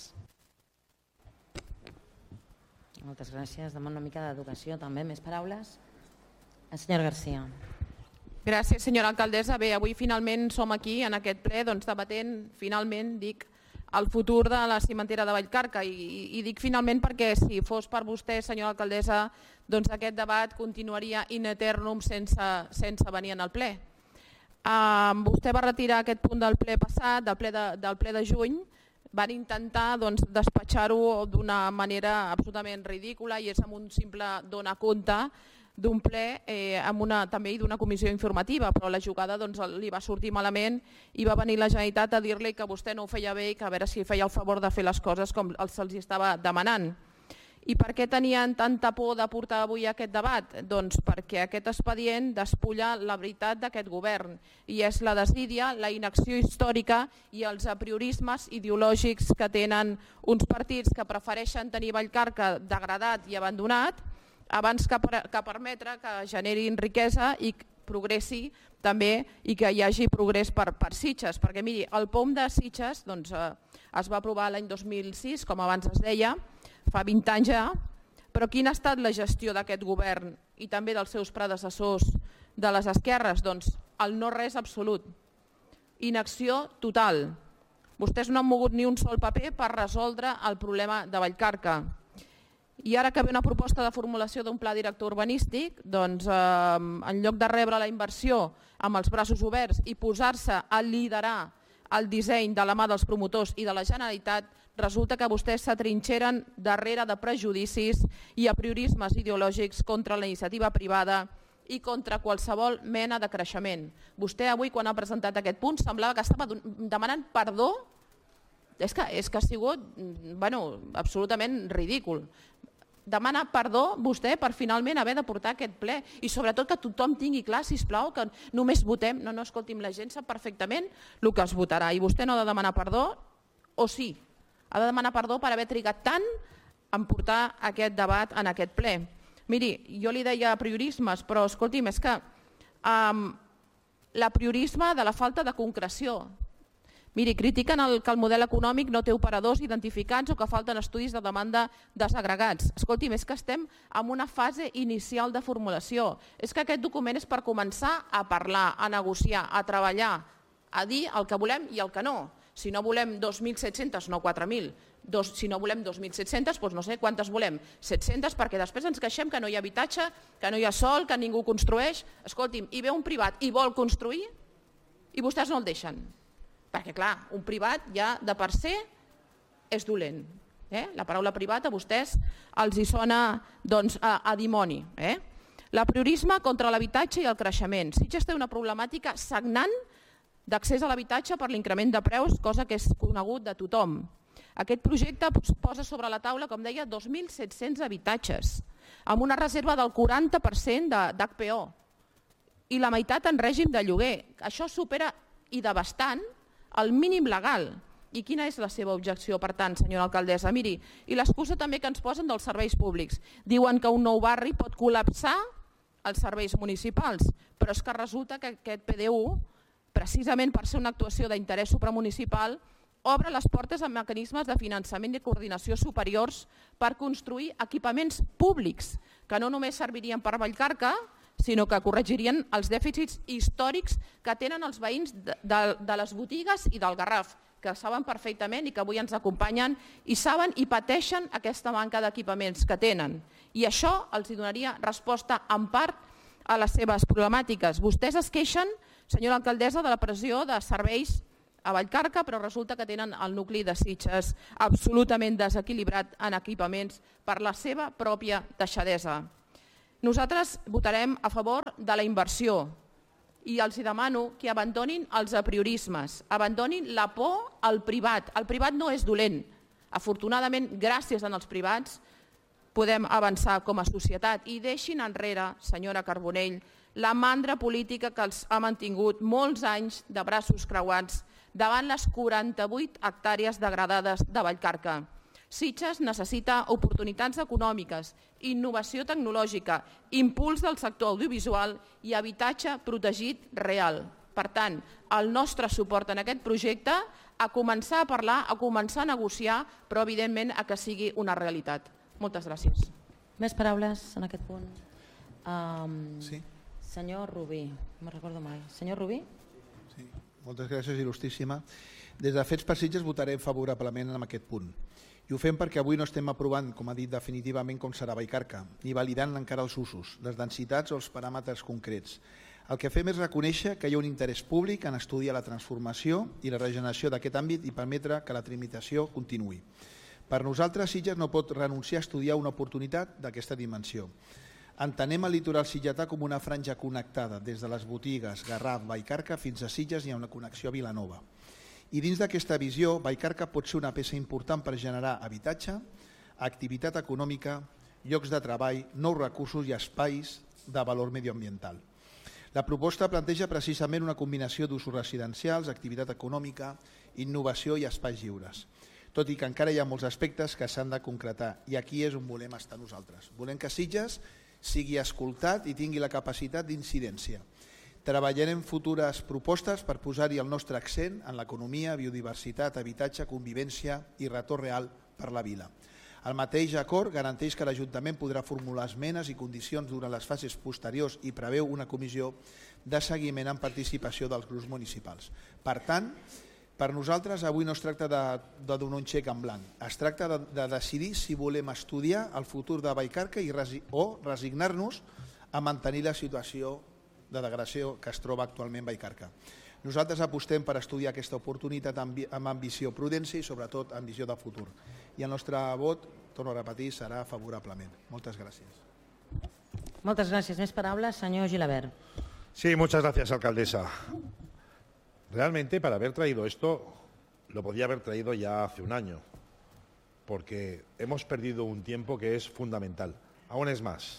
Moltes gràcies. Demano una mica d'educació també. Més paraules? El senyor Garcia. Gràcies, senyora alcaldessa. Bé, avui finalment som aquí en aquest ple doncs, debatent, finalment, dic, el futur de la cimentera de Vallcarca i, i, i dic finalment perquè si fos per vostè, senyora alcaldessa, doncs aquest debat continuaria in eternum sense, sense venir en el ple. Uh, vostè va retirar aquest punt del ple passat, del ple de, del ple de juny, van intentar doncs, despatxar-ho d'una manera absolutament ridícula i és amb un simple donar compte d'un ple eh, amb una, també d'una comissió informativa, però la jugada doncs, li va sortir malament i va venir la Generalitat a dir-li que vostè no ho feia bé i que a veure si feia el favor de fer les coses com se'ls estava demanant. I per què tenien tanta por de portar avui aquest debat? Doncs perquè aquest expedient despulla la veritat d'aquest govern i és la desídia, la inacció històrica i els apriorismes ideològics que tenen uns partits que prefereixen tenir Vallcarca degradat i abandonat abans que, per, que permetre que generin riquesa i progressi també i que hi hagi progrés per, per Sitges. Perquè miri, el P O M de Sitges doncs, eh, es va aprovar l'any dos mil sis, com abans es deia, fa vint anys ja, però quina ha estat la gestió d'aquest govern i també dels seus predecessors de les esquerres? Doncs el no res absolut, inacció total. Vostès no han mogut ni un sol paper per resoldre el problema de Vallcarca. I ara que ve una proposta de formulació d'un pla director urbanístic, doncs, eh, en lloc de rebre la inversió amb els braços oberts i posar-se a liderar el disseny de la mà dels promotors i de la Generalitat, resulta que vostès s'atrinxeren darrere de prejudicis i apriorismes ideològics contra la iniciativa privada i contra qualsevol mena de creixement. Vostè avui, quan ha presentat aquest punt, semblava que estava demanant perdó. És que, és que ha sigut bueno, absolutament ridícul. Demana perdó vostè per finalment haver de portar aquest ple i sobretot que tothom tingui clar, sisplau, que només votem. No, no, escolti'm, la gent sap perfectament el que es votarà i vostè no ha de demanar perdó, o sí, ha de demanar perdó per haver trigat tant en portar aquest debat en aquest ple. Miri, jo li deia apriorismes, però escolti'm, és que um, l'apriorisme de la falta de concreció. Miri, critiquen el, que el model econòmic no té operadors identificats o que falten estudis de demanda desagregats. Escolti'm, és que estem en una fase inicial de formulació. És que aquest document és per començar a parlar, a negociar, a treballar, a dir el que volem i el que no. Si no volem dos mil set-centes, no quatre mil. Dos, si no volem dos mil set-centes, doncs no sé quantes volem. set-centes perquè després ens queixem que no hi ha habitatge, que no hi ha sol, que ningú construeix. Escolti'm, i ve un privat i vol construir i vostès no el deixen. Perquè, clar, un privat ja de per ser és dolent. Eh? La paraula privat a vostès els hi sona doncs, a, a dimoni. Eh? L'apriorisme contra l'habitatge i el creixement. Sitges té una problemàtica sagnant d'accés a l'habitatge per l'increment de preus, cosa que és conegut de tothom. Aquest projecte posa sobre la taula, com deia, dos mil set-cents habitatges, amb una reserva del quaranta per cent d'H P O i la meitat en règim de lloguer. Això supera i de bastant el mínim legal. I quina és la seva objecció, per tant, senyora alcaldessa? Miri, i l'excusa també que ens posen dels serveis públics. Diuen que un nou barri pot col·lapsar els serveis municipals, però és que resulta que aquest P D U, precisament per ser una actuació d'interès supramunicipal, obre les portes amb mecanismes de finançament i coordinació superiors per construir equipaments públics, que no només servirien per Vallcarca, sinó que corregirien els dèficits històrics que tenen els veïns de, de, de les botigues i del Garraf, que saben perfectament i que avui ens acompanyen i saben i pateixen aquesta manca d'equipaments que tenen. I això els donaria resposta en part a les seves problemàtiques. Vostès es queixen, senyora alcaldessa, de la pressió de serveis a Vallcarca, però resulta que tenen el nucli de Sitges absolutament desequilibrat en equipaments per la seva pròpia deixadesa. Nosaltres votarem a favor de la inversió i els demano que abandonin els apriorismes, abandonin la por al privat. El privat no és dolent. Afortunadament, gràcies als privats, podem avançar com a societat i deixin enrere, senyora Carbonell, la mandra política que els ha mantingut molts anys de braços creuats davant les quaranta-vuit hectàrees degradades de Vallcarca. Sitges necessita oportunitats econòmiques, innovació tecnològica, impuls del sector audiovisual i habitatge protegit real. Per tant, el nostre suport en aquest projecte, a començar a parlar, a començar a negociar, però evidentment a que sigui una realitat. Moltes gràcies. Més paraules en aquest punt? Um, sí. Senyor Rubí, no me'n recordo mai. Senyor Rubí? Sí. Moltes gràcies, il·lustríssima. Des de Fets per Sitges votarem favorablement en aquest punt. I ho fem perquè avui no estem aprovant, com ha dit definitivament, com serà Vallcarca, ni validant encara els usos, les densitats o els paràmetres concrets. El que fem és reconèixer que hi ha un interès públic en estudiar la transformació i la regeneració d'aquest àmbit i permetre que la tramitació continuï. Per nosaltres, Sitges no pot renunciar a estudiar una oportunitat d'aquesta dimensió. Entenem el litoral sitgetà com una franja connectada des de les botigues, Garraf, Vallcarca fins a Sitges i hi ha una connexió a Vilanova. I dins d'aquesta visió, Vallcarca pot ser una peça important per generar habitatge, activitat econòmica, llocs de treball, nous recursos i espais de valor medioambiental. La proposta planteja precisament una combinació d'usos residencials, activitat econòmica, innovació i espais lliures. Tot i que encara hi ha molts aspectes que s'han de concretar i aquí és on volem estar nosaltres. Volem que Sitges sigui escoltat i tingui la capacitat d'incidència. Treballarem futures propostes per posar-hi el nostre accent en l'economia, biodiversitat, habitatge, convivència i retorn real per la vila. El mateix acord garanteix que l'Ajuntament podrà formular esmenes i condicions durant les fases posteriors i preveu una comissió de seguiment en participació dels grups municipals. Per tant, per nosaltres avui no es tracta de, de donar un xec en blanc, es tracta de, de decidir si volem estudiar el futur de Vallcarca i resi, o resignar-nos a mantenir la situació de degradació que es troba actualment Vallcarca. Nosaltres apostem per estudiar aquesta oportunitat amb, amb ambició, prudència i sobretot amb visió de futur. I el nostre vot, torno a repetir, serà favorablement. Moltes gràcies. Moltes gràcies. Més paraules, senyor Gilabert. Sí, muchas gracias, alcaldesa. Realmente, para haber traído esto, lo podía haber traído ya hace un año, porque hemos perdido un tiempo que es fundamental. Aún es más,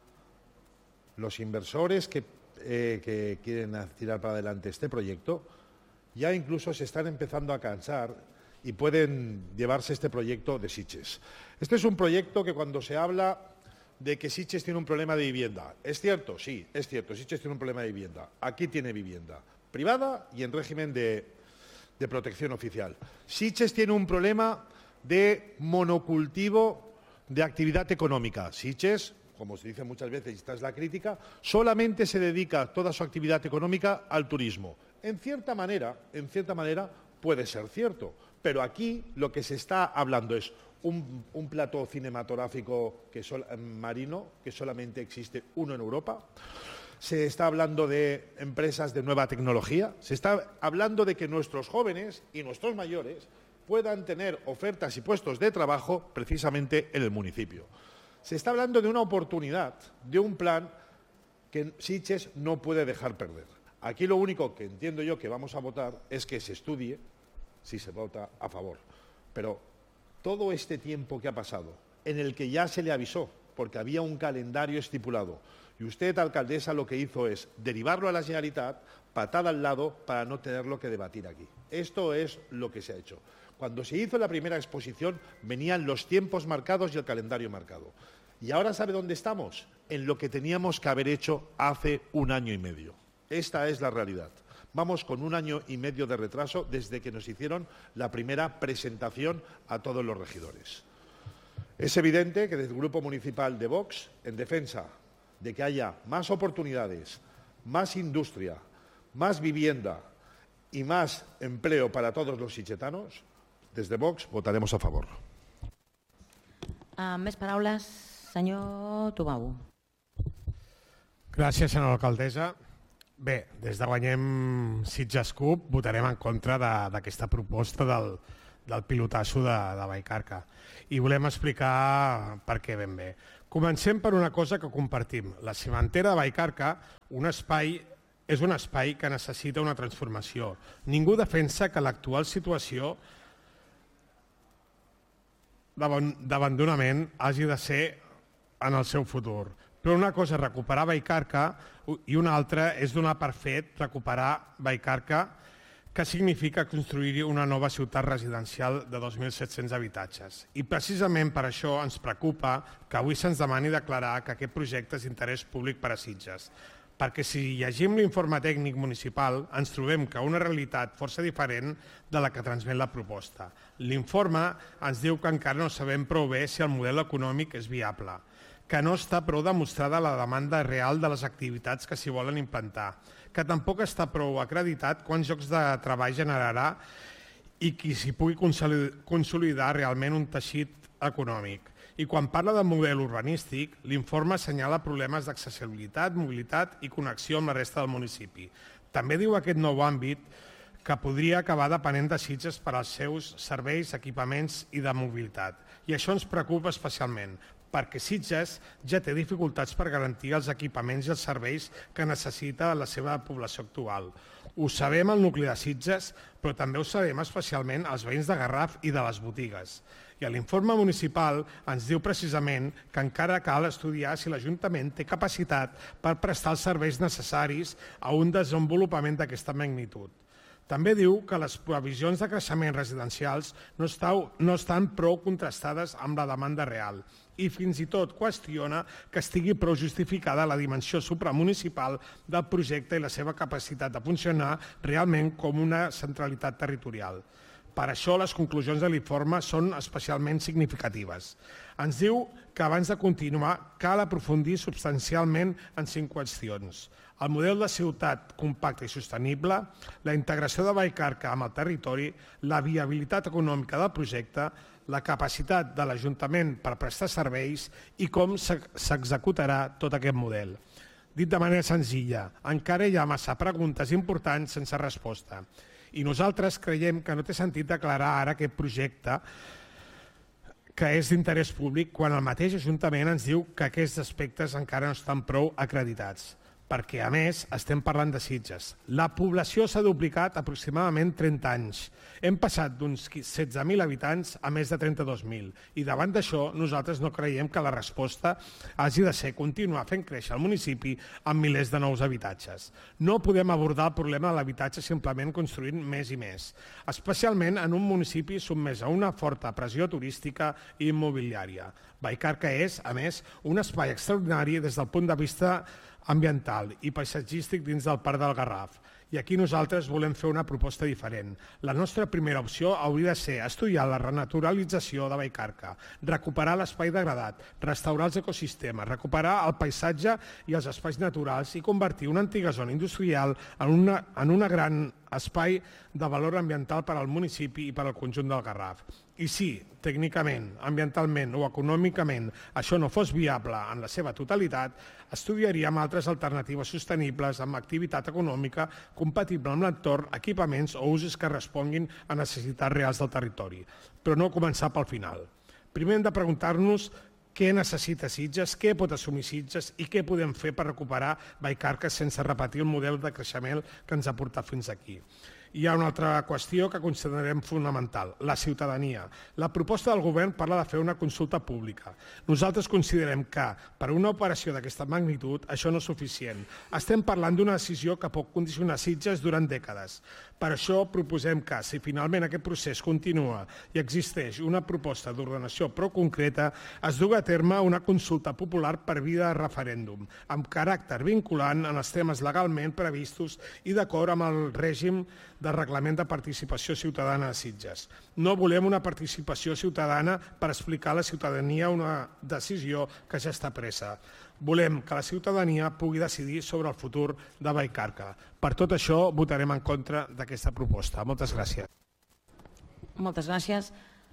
los inversores que, eh, que quieren tirar para adelante este proyecto ya incluso se están empezando a cansar y pueden llevarse este proyecto de Sitges. Este es un proyecto que cuando se habla de que Sitges tiene un problema de vivienda, ¿es cierto? Sí, es cierto, Sitges tiene un problema de vivienda. Aquí tiene vivienda privada y en régimen de, de protección oficial. Sitges tiene un problema de monocultivo de actividad económica. Sitges, como se dice muchas veces, y esta es la crítica, solamente se dedica toda su actividad económica al turismo. En cierta manera, en cierta manera puede ser cierto, pero aquí lo que se está hablando es un, un plató cinematográfico que sol, marino que solamente existe uno en Europa. Se está hablando de empresas de nueva tecnología, se está hablando de que nuestros jóvenes y nuestros mayores puedan tener ofertas y puestos de trabajo precisamente en el municipio. Se está hablando de una oportunidad, de un plan que Sitges no puede dejar perder. Aquí lo único que entiendo yo que vamos a votar es que se estudie si se vota a favor. Pero todo este tiempo que ha pasado, en el que ya se le avisó, porque había un calendario estipulado, y usted, alcaldesa, lo que hizo es derivarlo a la Generalitat, patada al lado, para no tenerlo que debatir aquí. Esto es lo que se ha hecho. Cuando se hizo la primera exposición, venían los tiempos marcados y el calendario marcado. ¿Y ahora sabe dónde estamos? En lo que teníamos que haber hecho hace un año y medio. Esta es la realidad. Vamos con un año y medio de retraso desde que nos hicieron la primera presentación a todos los regidores. Es evidente que desde el Grupo Municipal de Vox, en defensa de que haya más oportunidades, más industria, más vivienda y más empleo para todos los sitgetanos, desde Vox votaremos a favor. Uh, més paraules, senyor Tubau. Gràcies, senyora alcaldessa. Bé, des de Guanyem Sitges Cup votarem en contra d'aquesta proposta del, del pilotasso de, de Vallcarca. I volem explicar per què ben bé. Comencem per una cosa que compartim. La cimentera de Vallcarca un espai, és un espai que necessita una transformació. Ningú defensa que l'actual situació d'abandonament hagi de ser en el seu futur. Però una cosa és recuperar Vallcarca i una altra és donar per fet recuperar Vallcarca, que significa construir una nova ciutat residencial de dos mil set-cents habitatges. I precisament per això ens preocupa que avui se'ns demani declarar que aquest projecte és d'interès públic per a Sitges. Perquè si llegim l'informe tècnic municipal ens trobem que una realitat força diferent de la que transmet la proposta. L'informe ens diu que encara no sabem prou bé si el model econòmic és viable, que no està prou demostrada la demanda real de les activitats que s'hi volen implantar, que tampoc està prou acreditat quants llocs de treball generarà i qui s'hi pugui consolidar realment un teixit econòmic. I quan parla de model urbanístic, l'informe assenyala problemes d'accessibilitat, mobilitat i connexió amb la resta del municipi. També diu aquest nou àmbit que podria acabar depenent de Sitges per als seus serveis, equipaments i de mobilitat. I això ens preocupa especialment, perquè Sitges ja té dificultats per garantir els equipaments i els serveis que necessita la seva població actual. Ho sabem al nucli de Sitges, però també ho sabem especialment als veïns de Garraf i de les botigues. I a l'informe municipal ens diu precisament que encara cal estudiar si l'Ajuntament té capacitat per prestar els serveis necessaris a un desenvolupament d'aquesta magnitud. També diu que les previsions de creixement residencials no estan prou contrastades amb la demanda real i fins i tot qüestiona que estigui prou justificada la dimensió supramunicipal del projecte i la seva capacitat de funcionar realment com una centralitat territorial. Per això les conclusions de l'informe són especialment significatives. Ens diu que abans de continuar cal aprofundir substancialment en cinc qüestions. El model de ciutat compacte i sostenible, la integració de Vallcarca amb el territori, la viabilitat econòmica del projecte, la capacitat de l'Ajuntament per prestar serveis i com s'executarà tot aquest model. Dit de manera senzilla, encara hi ha massa preguntes importants sense resposta. I nosaltres creiem que no té sentit declarar ara aquest projecte que és d'interès públic quan el mateix Ajuntament ens diu que aquests aspectes encara no estan prou acreditats. Perquè, a més, estem parlant de Sitges. La població s'ha duplicat aproximadament trenta anys. Hem passat d'uns setze mil habitants a més de trenta-dos mil. I davant d'això, nosaltres no creiem que la resposta hagi de ser continuar fent créixer el municipi amb milers de nous habitatges. No podem abordar el problema de l'habitatge simplement construint més i més, especialment en un municipi sotmès a una forta pressió turística i immobiliària. Vallcarca és, a més, un espai extraordinari des del punt de vista ambiental i paisatgístic dins del Parc del Garraf. I aquí nosaltres volem fer una proposta diferent. La nostra primera opció hauria de ser estudiar la renaturalització de Vallcarca, recuperar l'espai degradat, restaurar els ecosistemes, recuperar el paisatge i els espais naturals i convertir una antiga zona industrial en una, en una gran espai de valor ambiental per al municipi i per al conjunt del Garraf. I si, tècnicament, ambientalment o econòmicament això no fos viable en la seva totalitat, estudiaríem altres alternatives sostenibles amb activitat econòmica compatible amb l'entorn, equipaments o usos que responguin a necessitats reals del territori. Però no començar pel final. Primer hem de preguntar-nos què necessita Sitges, què pot assumir Sitges i què podem fer per recuperar Vallcarca sense repetir el model de creixement que ens ha portat fins aquí. Hi ha una altra qüestió que considerem fonamental, la ciutadania. La proposta del govern parla de fer una consulta pública. Nosaltres considerem que, per a una operació d'aquesta magnitud, això no és suficient. Estem parlant d'una decisió que pot condicionar Sitges durant dècades. Per això proposem que, si finalment aquest procés continua i existeix una proposta d'ordenació prou concreta, es dugui a terme una consulta popular per via de referèndum, amb caràcter vinculant en els temes legalment previstos i d'acord amb el règim del Reglament de Participació Ciutadana de Sitges. No volem una participació ciutadana per explicar a la ciutadania una decisió que ja està presa. Volem que la ciutadania pugui decidir sobre el futur de Vallcarca. Per tot això votarem en contra d'aquesta proposta. Moltes gràcies. Moltes gràcies.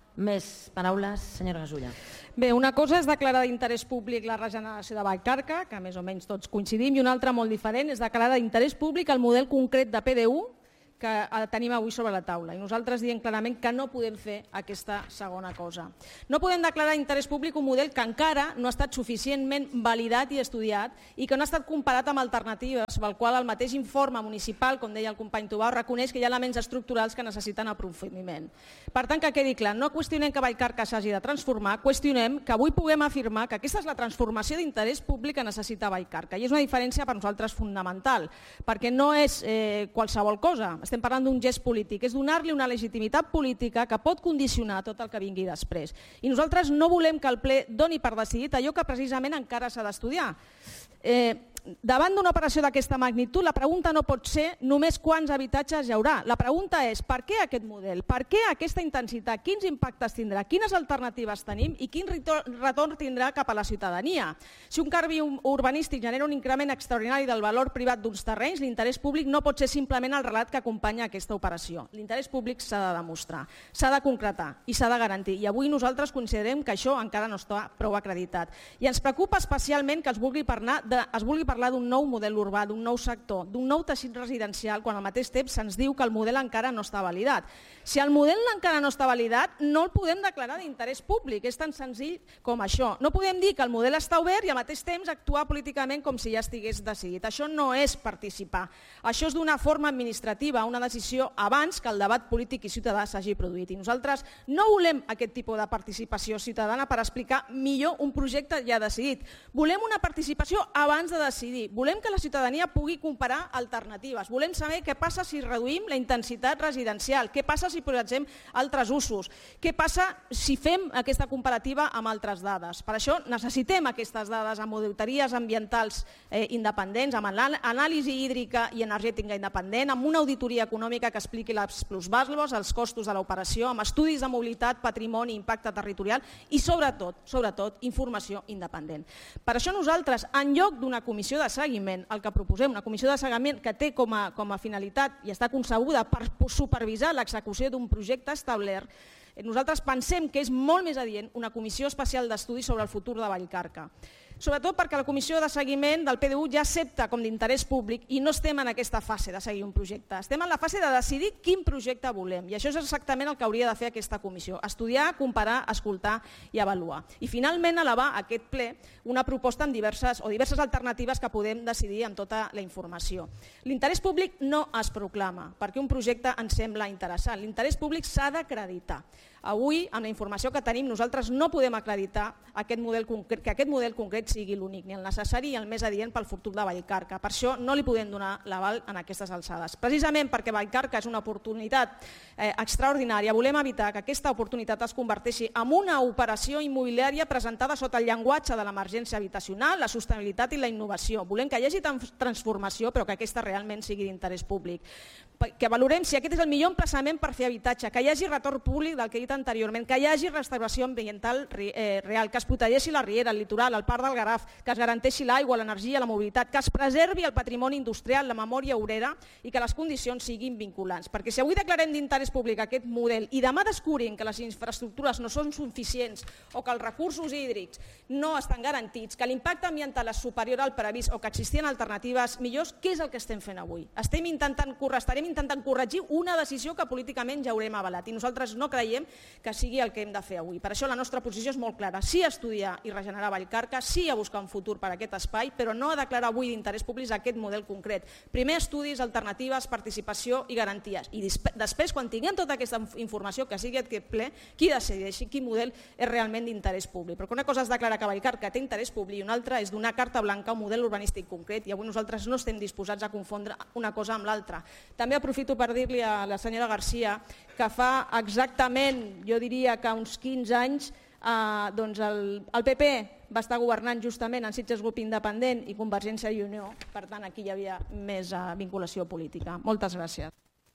Més paraules, senyora Gasulla. Bé, una cosa és declarar d'interès públic la regeneració de Vallcarca, que més o menys tots coincidim, i una altra molt diferent és declarar d'interès públic el model concret de P D U que tenim avui sobre la taula. I nosaltres diem clarament que no podem fer aquesta segona cosa. No podem declarar d'interès públic un model que encara no ha estat suficientment validat i estudiat i que no ha estat comparat amb alternatives, pel qual el mateix informe municipal, com deia el company Tubau, reconeix que hi ha elements estructurals que necessiten aprofundiment. Per tant, que quedi clar, no qüestionem que Vallcarca s'hagi de transformar, qüestionem que avui puguem afirmar que aquesta és la transformació d'interès públic que necessita Vallcarca. I és una diferència per nosaltres fonamental, perquè no és eh, qualsevol cosa. Estem parlant d'un gest polític, és donar-li una legitimitat política que pot condicionar tot el que vingui després. I nosaltres no volem que el ple doni per decidit allò que precisament encara s'ha d'estudiar. Eh, davant d'una operació d'aquesta magnitud, la pregunta no pot ser només quants habitatges hi haurà. La pregunta és per què aquest model, per què aquesta intensitat, quins impactes tindrà, quines alternatives tenim i quin retorn tindrà cap a la ciutadania. Si un canvi urbanístic genera un increment extraordinari del valor privat d'uns terrenys, l'interès públic no pot ser simplement el relat que acompanya aquesta operació. L'interès públic s'ha de demostrar, s'ha de concretar i s'ha de garantir. I avui nosaltres considerem que això encara no està prou acreditat. I ens preocupa especialment que es vulgui parlar de, es vulgui parlar parlar d'un nou model urbà, d'un nou sector, d'un nou teixit residencial, quan al mateix temps se'ns diu que el model encara no està validat. Si el model encara no està validat, no el podem declarar d'interès públic, és tan senzill com això. No podem dir que el model està obert i al mateix temps actuar políticament com si ja estigués decidit. Això no és participar. Això és d'una forma administrativa, una decisió abans que el debat polític i ciutadà s'hagi produït. I nosaltres no volem aquest tipus de participació ciutadana per explicar millor un projecte ja decidit. Volem una participació abans de decidir. Volem que la ciutadania pugui comparar alternatives. Volem saber què passa si reduïm la intensitat residencial, què passa si posem altres usos, què passa si fem aquesta comparativa amb altres dades. Per això necessitem aquestes dades amb auditories ambientals eh, independents, amb anàlisi hídrica i energètica independent, amb una auditoria econòmica que expliqui les plusvàlues, els costos de l'operació, amb estudis de mobilitat, patrimoni, impacte territorial i sobretot, sobretot, informació independent. Per això nosaltres, en lloc d'una comissió de seguiment, el que proposem, una comissió de seguiment que té com a, com a finalitat i està concebuda per supervisar l'execució d'un projecte establert, nosaltres pensem que és molt més adient una comissió especial d'estudi sobre el futur de Vallcarca. Sobretot perquè la comissió de seguiment del P D U ja accepta com d'interès públic i no estem en aquesta fase de seguir un projecte. Estem en la fase de decidir quin projecte volem i això és exactament el que hauria de fer aquesta comissió, estudiar, comparar, escoltar i avaluar. I finalment elevar a aquest ple una proposta amb diverses o diverses alternatives que podem decidir amb tota la informació. L'interès públic no es proclama perquè un projecte ens sembla interessant. L'interès públic s'ha d'acreditar. Avui, amb la informació que tenim, nosaltres no podem acreditar aquest model concret, que aquest model concret sigui l'únic, ni el necessari i el més adient pel futur de Vallcarca. Per això no li podem donar l'aval en aquestes alçades. Precisament perquè Vallcarca és una oportunitat eh, extraordinària, volem evitar que aquesta oportunitat es converteixi en una operació immobiliària presentada sota el llenguatge de l'emergència habitacional, la sostenibilitat i la innovació. Volem que hi hagi transformació, però que aquesta realment sigui d'interès públic. Que valorem si aquest és el millor emplaçament per fer habitatge, que hi hagi retorn públic del que he dit anteriorment, que hi hagi restauració ambiental eh, real, que es protegeixi la riera, el litoral, el parc del Garraf, que es garanteixi l'aigua, l'energia, la mobilitat, que es preservi el patrimoni industrial, la memòria obrera i que les condicions siguin vinculants. Perquè si avui declarem d'interès públic aquest model i demà descobrim que les infraestructures no són suficients o que els recursos hídrics no estan garantits, que l'impacte ambiental és superior al previst o que existien alternatives millors, què és el que estem fent avui? Estem intentant, estarem intentant corregir una decisió que políticament ja haurem avalat i nosaltres no creiem que sigui el que hem de fer avui. Per això la nostra posició és molt clara, sí a estudiar i regenerar Vallcarca, sí a buscar un futur per a aquest espai, però no a declarar avui d'interès públic aquest model concret. Primer estudis, alternatives, participació i garanties. I després, quan tinguem tota aquesta informació, que sigui aquest ple, qui decideixi quin model és realment d'interès públic. Però una cosa és declarar que Vallcarca té interès públic i una altra és donar carta blanca a un model urbanístic concret i avui nosaltres no estem disposats a confondre una cosa amb l'altra. També aprofito per dir-li a la senyora Garcia que fa exactament, jo diria que uns quinze anys, eh, doncs el, el P P va estar governant justament en Sitges Grup Independent i Convergència i Unió, per tant aquí hi havia més eh, vinculació política. Moltes gràcies.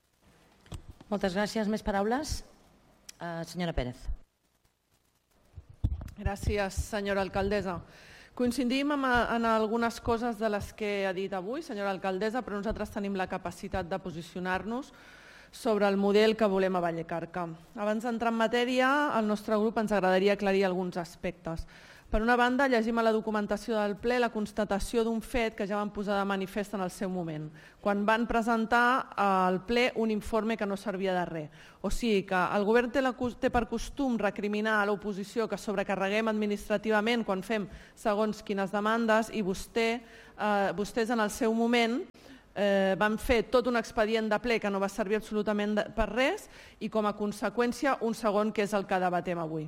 Moltes gràcies. Més paraules? Eh, senyora Pérez. Gràcies, senyora alcaldessa. Coincidim en algunes coses de les que ha dit avui, senyora alcaldessa, però nosaltres tenim la capacitat de posicionar-nos sobre el model que volem a Vallcarca. Abans d'entrar en matèria, al nostre grup ens agradaria aclarir alguns aspectes. Per una banda, llegim a la documentació del ple la constatació d'un fet que ja van posar de manifest en el seu moment, quan van presentar al ple un informe que no servia de res. O sigui que el govern té per costum recriminar a l'oposició que sobrecarreguem administrativament quan fem segons quines demandes i vostè, eh, vostès en el seu moment eh, van fer tot un expedient de ple que no va servir absolutament per res i com a conseqüència un segon que és el que debatem avui.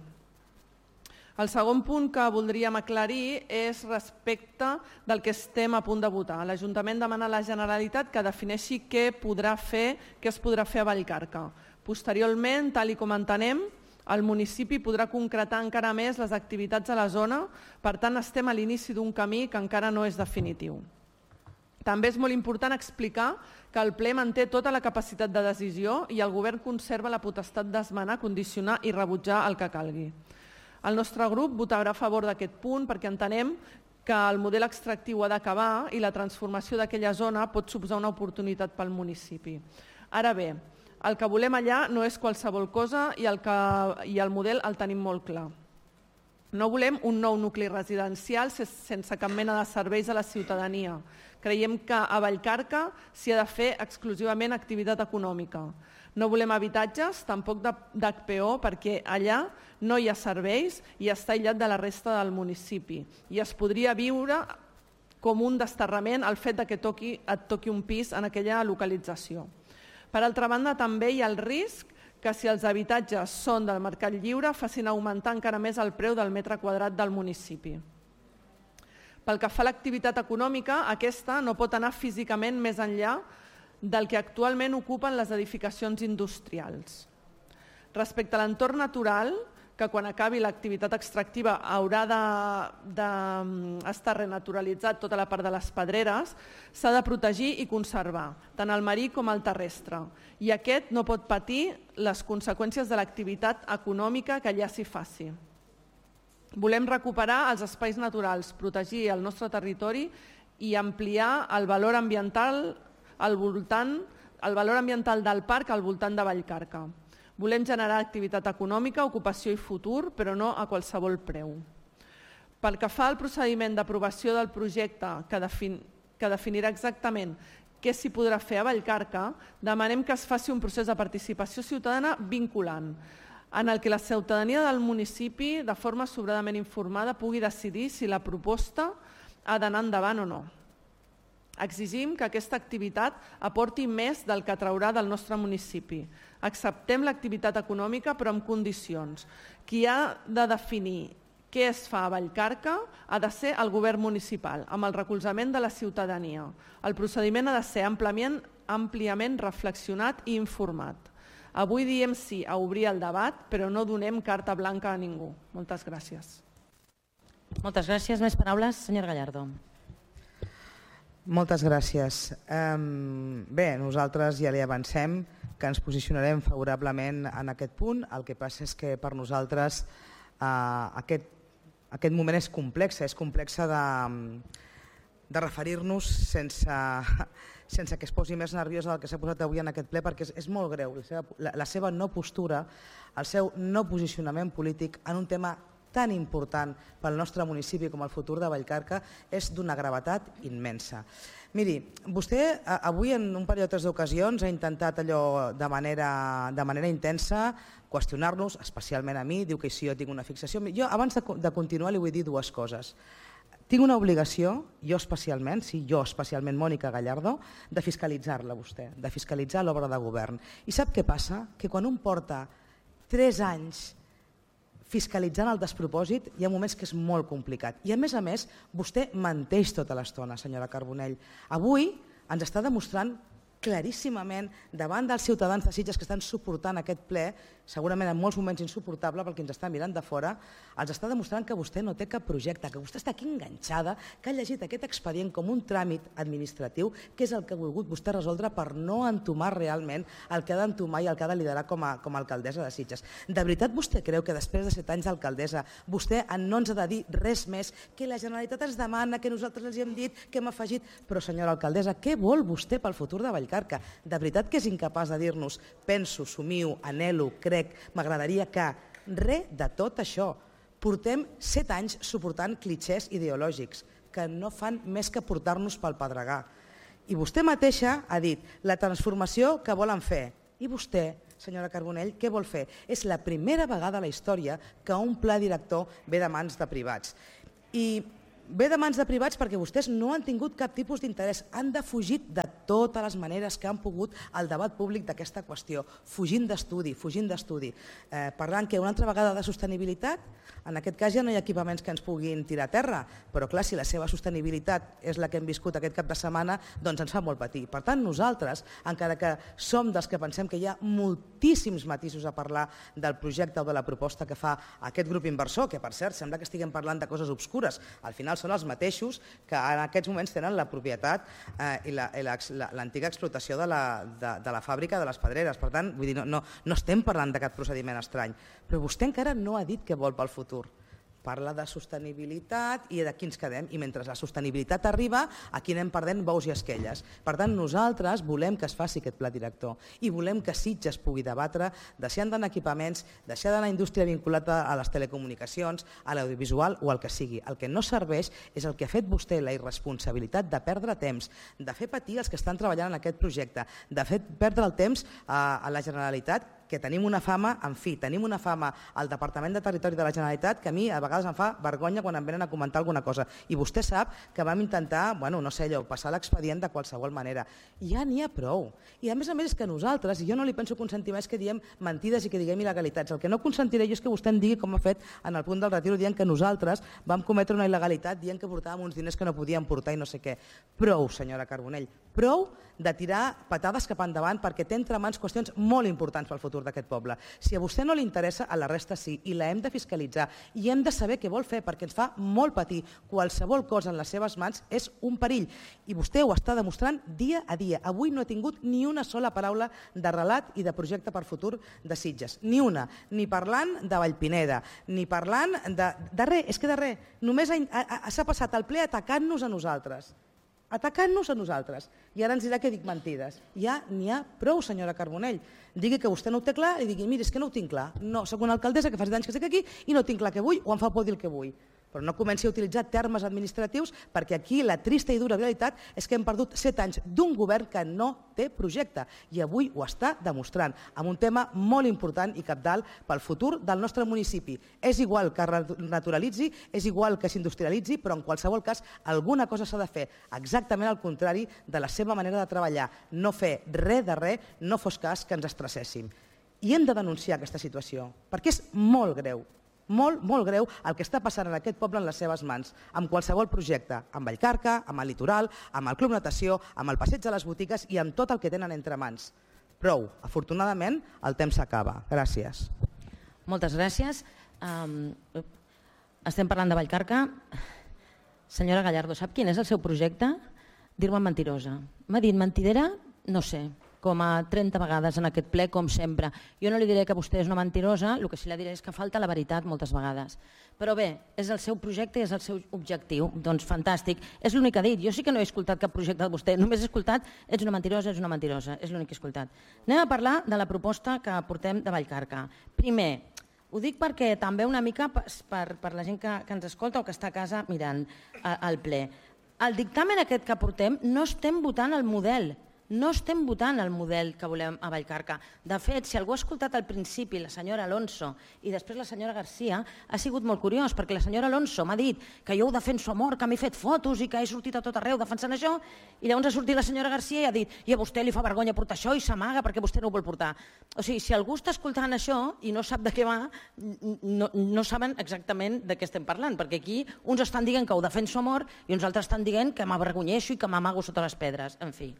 El segon punt que voldríem aclarir és respecte del que estem a punt de votar. L'Ajuntament demana a la Generalitat que defineixi què podrà fer, què es podrà fer a Vallcarca. Posteriorment, tal i com entenem, el municipi podrà concretar encara més les activitats a la zona, per tant estem a l'inici d'un camí que encara no és definitiu. També és molt important explicar que el ple manté tota la capacitat de decisió i el govern conserva la potestat d'esmenar, condicionar i rebutjar el que calgui. El nostre grup votarà a favor d'aquest punt perquè entenem que el model extractiu ha d'acabar i la transformació d'aquella zona pot suposar una oportunitat pel municipi. Ara bé, el que volem allà no és qualsevol cosa i el, que, i el model el tenim molt clar. No volem un nou nucli residencial sense cap mena de serveis a la ciutadania. Creiem que a Vallcarca s'hi ha de fer exclusivament activitat econòmica. No volem habitatges, tampoc d'H P O, perquè allà no hi ha serveis i està aïllat de la resta del municipi. I es podria viure com un desterrament el fet que toqui, et toqui un pis en aquella localització. Per altra banda, també hi ha el risc que si els habitatges són del mercat lliure facin augmentar encara més el preu del metre quadrat del municipi. Pel que fa a l'activitat econòmica, aquesta no pot anar físicament més enllà del que actualment ocupen les edificacions industrials. Respecte a l'entorn natural, que quan acabi l'activitat extractiva haurà d'estar renaturalitzat tota la part de les pedreres, s'ha de protegir i conservar, tant el marí com el terrestre, i aquest no pot patir les conseqüències de l'activitat econòmica que allà s'hi faci. Volem recuperar els espais naturals, protegir el nostre territori i ampliar el valor ambiental al voltant, el valor ambiental del parc al voltant de Vallcarca. Volem generar activitat econòmica, ocupació i futur, però no a qualsevol preu. Pel que fa al procediment d'aprovació del projecte que, defin, que definirà exactament què s'hi podrà fer a Vallcarca, demanem que es faci un procés de participació ciutadana vinculant, en el que la ciutadania del municipi, de forma sobradament informada, pugui decidir si la proposta ha d'anar endavant o no. Exigim que aquesta activitat aporti més del que traurà del nostre municipi. Acceptem l'activitat econòmica però amb condicions. Qui ha de definir què es fa a Vallcarca ha de ser el govern municipal, amb el recolzament de la ciutadania. El procediment ha de ser àmpliament, àmpliament reflexionat i informat. Avui diem sí a obrir el debat, però no donem carta blanca a ningú. Moltes gràcies. Moltes gràcies. Més paraules, senyor Gallardo. Moltes gràcies. Bé, nosaltres ja li avancem que ens posicionarem favorablement en aquest punt. El que passa és que per nosaltres aquest, aquest moment és complex, és complex de, de referir-nos sense, sense que es posi més nerviós del que s'ha posat avui en aquest ple, perquè és, és molt greu la seva, la, la seva no postura, el seu no posicionament polític en un tema tan important pel nostre municipi com el futur de Vallcarca és d'una gravetat immensa. Miri, vostè avui en un parell o tres d'ocasions ha intentat allò de manera, de manera intensa qüestionar-nos, especialment a mi, diu que si jo tinc una fixació. Jo abans de, de continuar li vull dir dues coses. Tinc una obligació, jo especialment, sí, jo especialment, Mònica Gallardo, de fiscalitzar-la vostè, de fiscalitzar l'obra de govern. I sap què passa? Que quan un porta tres anys fiscalitzant el despropòsit, hi ha moments que és molt complicat. I a més a més, vostè menteix tota l'estona, senyora Carbonell. Avui ens està demostrant claríssimament davant dels ciutadans de Sitges que estan suportant aquest ple, segurament en molts moments insuportable pel que ens està mirant de fora, els està demostrant que vostè no té cap projecte, que vostè està aquí enganxada, que ha llegit aquest expedient com un tràmit administratiu, que és el que ha volgut vostè resoldre per no entomar realment el que ha d'entomar i el que ha de liderar com a, com a alcaldessa de Sitges. De veritat vostè creu que després de set anys d'alcaldessa vostè no ens ha de dir res més, que la Generalitat ens demana, que nosaltres els hem dit, que hem afegit... Però senyora alcaldessa, què vol vostè pel futur de Vallcarca? De veritat que és incapaç de dir-nos penso, somio, anhelo, crec, m'agradaria que... Res de tot això. Portem set anys suportant clitxers ideològics que no fan més que portar-nos pel pedregar. I vostè mateixa ha dit la transformació que volen fer. I vostè, senyora Carbonell, què vol fer? És la primera vegada a la història que un pla director ve de mans de privats. I ve de mans de privats perquè vostès no han tingut cap tipus d'interès, han defugit de totes les maneres que han pogut el debat públic d'aquesta qüestió, fugint d'estudi, fugint d'estudi, eh, parlant que una altra vegada de sostenibilitat, en aquest cas ja no hi ha equipaments que ens puguin tirar a terra, però clar, si la seva sostenibilitat és la que hem viscut aquest cap de setmana, doncs ens fa molt patir. Per tant, nosaltres, encara que som dels que pensem que hi ha moltíssims matisos a parlar del projecte o de la proposta que fa aquest grup inversor, que per cert sembla que estiguem parlant de coses obscures, al final són els mateixos que en aquests moments tenen la propietat eh, i l'antiga explotació de la, de, de la fàbrica de les Pedreres. Per tant, vull dir, no, no, no estem parlant d'aquest procediment estrany, però vostè encara no ha dit què vol pel futur. Parla de sostenibilitat i d'aquí ens quedem, i mentre la sostenibilitat arriba, aquí anem perdent bous i esquelles. Per tant, nosaltres volem que es faci aquest pla director i volem que Sitges pugui debatre deixant d'anar equipaments, deixar d'anar indústria vinculada a les telecomunicacions, a l'audiovisual o el que sigui. El que no serveix és el que ha fet vostè, la irresponsabilitat de perdre temps, de fer patir els que estan treballant en aquest projecte, de fer perdre el temps a, a la Generalitat, que tenim una fama, en fi, tenim una fama al Departament de Territori de la Generalitat que a mi a vegades em fa vergonya quan em venen a comentar alguna cosa. I vostè sap que vam intentar, bueno, no sé allò, passar l'expedient de qualsevol manera. Ja n'hi ha prou. I a més a més és que nosaltres, i jo no li penso consentir més que diem mentides i que diguem il·legalitats. El que no consentiré jo és que vostè em digui, com ha fet en el punt del retiro, dient que nosaltres vam cometre una il·legalitat dient que portàvem uns diners que no podíem portar i no sé què. Prou, senyora Carbonell, prou de tirar patades cap endavant perquè té entre mans qüestions molt importants pel futur d'aquest poble. Si a vostè no li interessa, a la resta sí, i la hem de fiscalitzar i hem de saber què vol fer perquè ens fa molt patir. Qualsevol cosa en les seves mans és un perill i vostè ho està demostrant dia a dia. Avui no ha tingut ni una sola paraula de relat i de projecte per futur de Sitges, ni una, ni parlant de Vallpineda, ni parlant de, de res, és que de res, només s'ha passat el ple atacant-nos a nosaltres. atacant-nos a nosaltres. I ara ens dirà que dic mentides. Ja n'hi ha prou, senyora Carbonell. Digui que vostè no ho té clar i digui, miri, és que no ho tinc clar. No, soc una alcaldessa que fa set anys que estic aquí i no tinc clar què vull o em fa por dir el que vull. Però no comenci a utilitzar termes administratius perquè aquí la trista i dura realitat és que hem perdut set anys d'un govern que no té projecte i avui ho està demostrant amb un tema molt important i cabdal pel futur del nostre municipi. És igual que naturalitzi, és igual que s'industrialitzi, però en qualsevol cas alguna cosa s'ha de fer exactament al contrari de la seva manera de treballar. No fer res de res, no fos cas que ens estresséssim. I hem de denunciar aquesta situació perquè és molt greu. Molt, molt greu el que està passant en aquest poble en les seves mans, amb qualsevol projecte, amb Vallcarca, amb el litoral, amb el Club Natació, amb el passeig de les botigues i amb tot el que tenen entre mans. Prou, afortunadament el temps s'acaba. Gràcies. Moltes gràcies. Um, estem parlant de Vallcarca. Senyora Gallardo, sap quin és el seu projecte? Dir-me mentirosa. M'ha dit mentidera? No sé. Com a trenta vegades en aquest ple, com sempre. Jo no li diré que vostè és una mentirosa, el que sí li diré és que falta la veritat moltes vegades. Però bé, és el seu projecte i és el seu objectiu. Doncs fantàstic. És l'únic que ha dit. Jo sí que no he escoltat cap projecte de vostè. Només he escoltat ets una mentirosa, ets una mentirosa. És l'únic que he escoltat. Anem a parlar de la proposta que portem de Vallcarca. Primer, ho dic perquè també una mica per, per la gent que, que ens escolta o que està a casa mirant al ple. El dictamen aquest que portem no estem votant el model. No estem votant el model que volem a Vallcarca. De fet, si algú ha escoltat al principi la senyora Alonso i després la senyora Garcia, ha sigut molt curiós, perquè la senyora Alonso m'ha dit que jo ho defenso a mort, que m'he fet fotos i que he sortit a tot arreu defensant això, i llavors ha sortit la senyora Garcia i ha dit i a vostè li fa vergonya portar això i s'amaga perquè vostè no ho vol portar. O sigui, si algú està escoltant això i no sap de què va, no, no saben exactament de què estem parlant, perquè aquí uns estan dient que ho defenso a mort i uns altres estan dient que m'avergonyeixo i que m'amago sota les pedres. En fi.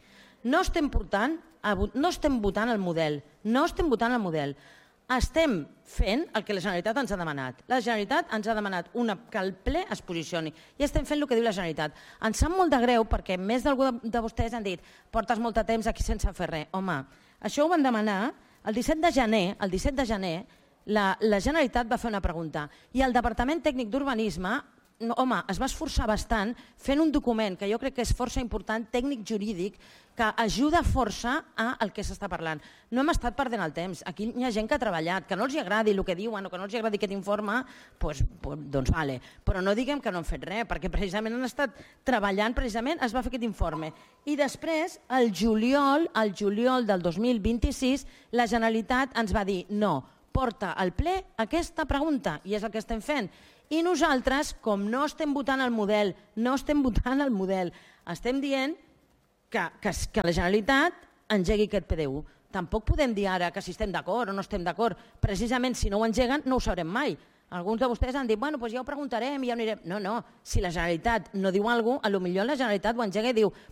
no estem portant, no estem votant el model, no estem votant el model. Estem fent el que la Generalitat ens ha demanat. La Generalitat ens ha demanat una, que el ple es posicioni i estem fent el que diu la Generalitat. Ens sap molt de greu perquè més d'algú de vostès han dit portes molt de temps aquí sense fer res. Home, això ho van demanar el disset de gener, el disset de gener la, la Generalitat va fer una pregunta i el Departament Tècnic d'Urbanisme no, home, es va esforçar bastant fent un document que jo crec que és força important, tècnic jurídic, que ajuda força al que s'està parlant. No hem estat perdent el temps. Aquí hi ha gent que ha treballat, que no els agradi el que diuen o que no els agradi aquest informe, doncs, doncs vale. Però no diguem que no han fet res, perquè precisament han estat treballant, precisament es va fer aquest informe. I després, el juliol, el juliol del dos mil vint-i-sis, la Generalitat ens va dir no, porta al ple aquesta pregunta, i és el que estem fent. I nosaltres, com no estem votant el model, no estem votant el model, estem dient que, que, que la Generalitat engegui aquest P D U. Tampoc podem dir ara que si estem d'acord o no estem d'acord. Precisament, si no ho engeguen, no ho sabrem mai. Alguns de vostès han dit, bueno, doncs ja ho preguntarem i ja ho anirem. No, no, si la Generalitat no diu alguna cosa, potser la Generalitat ho engega i diu,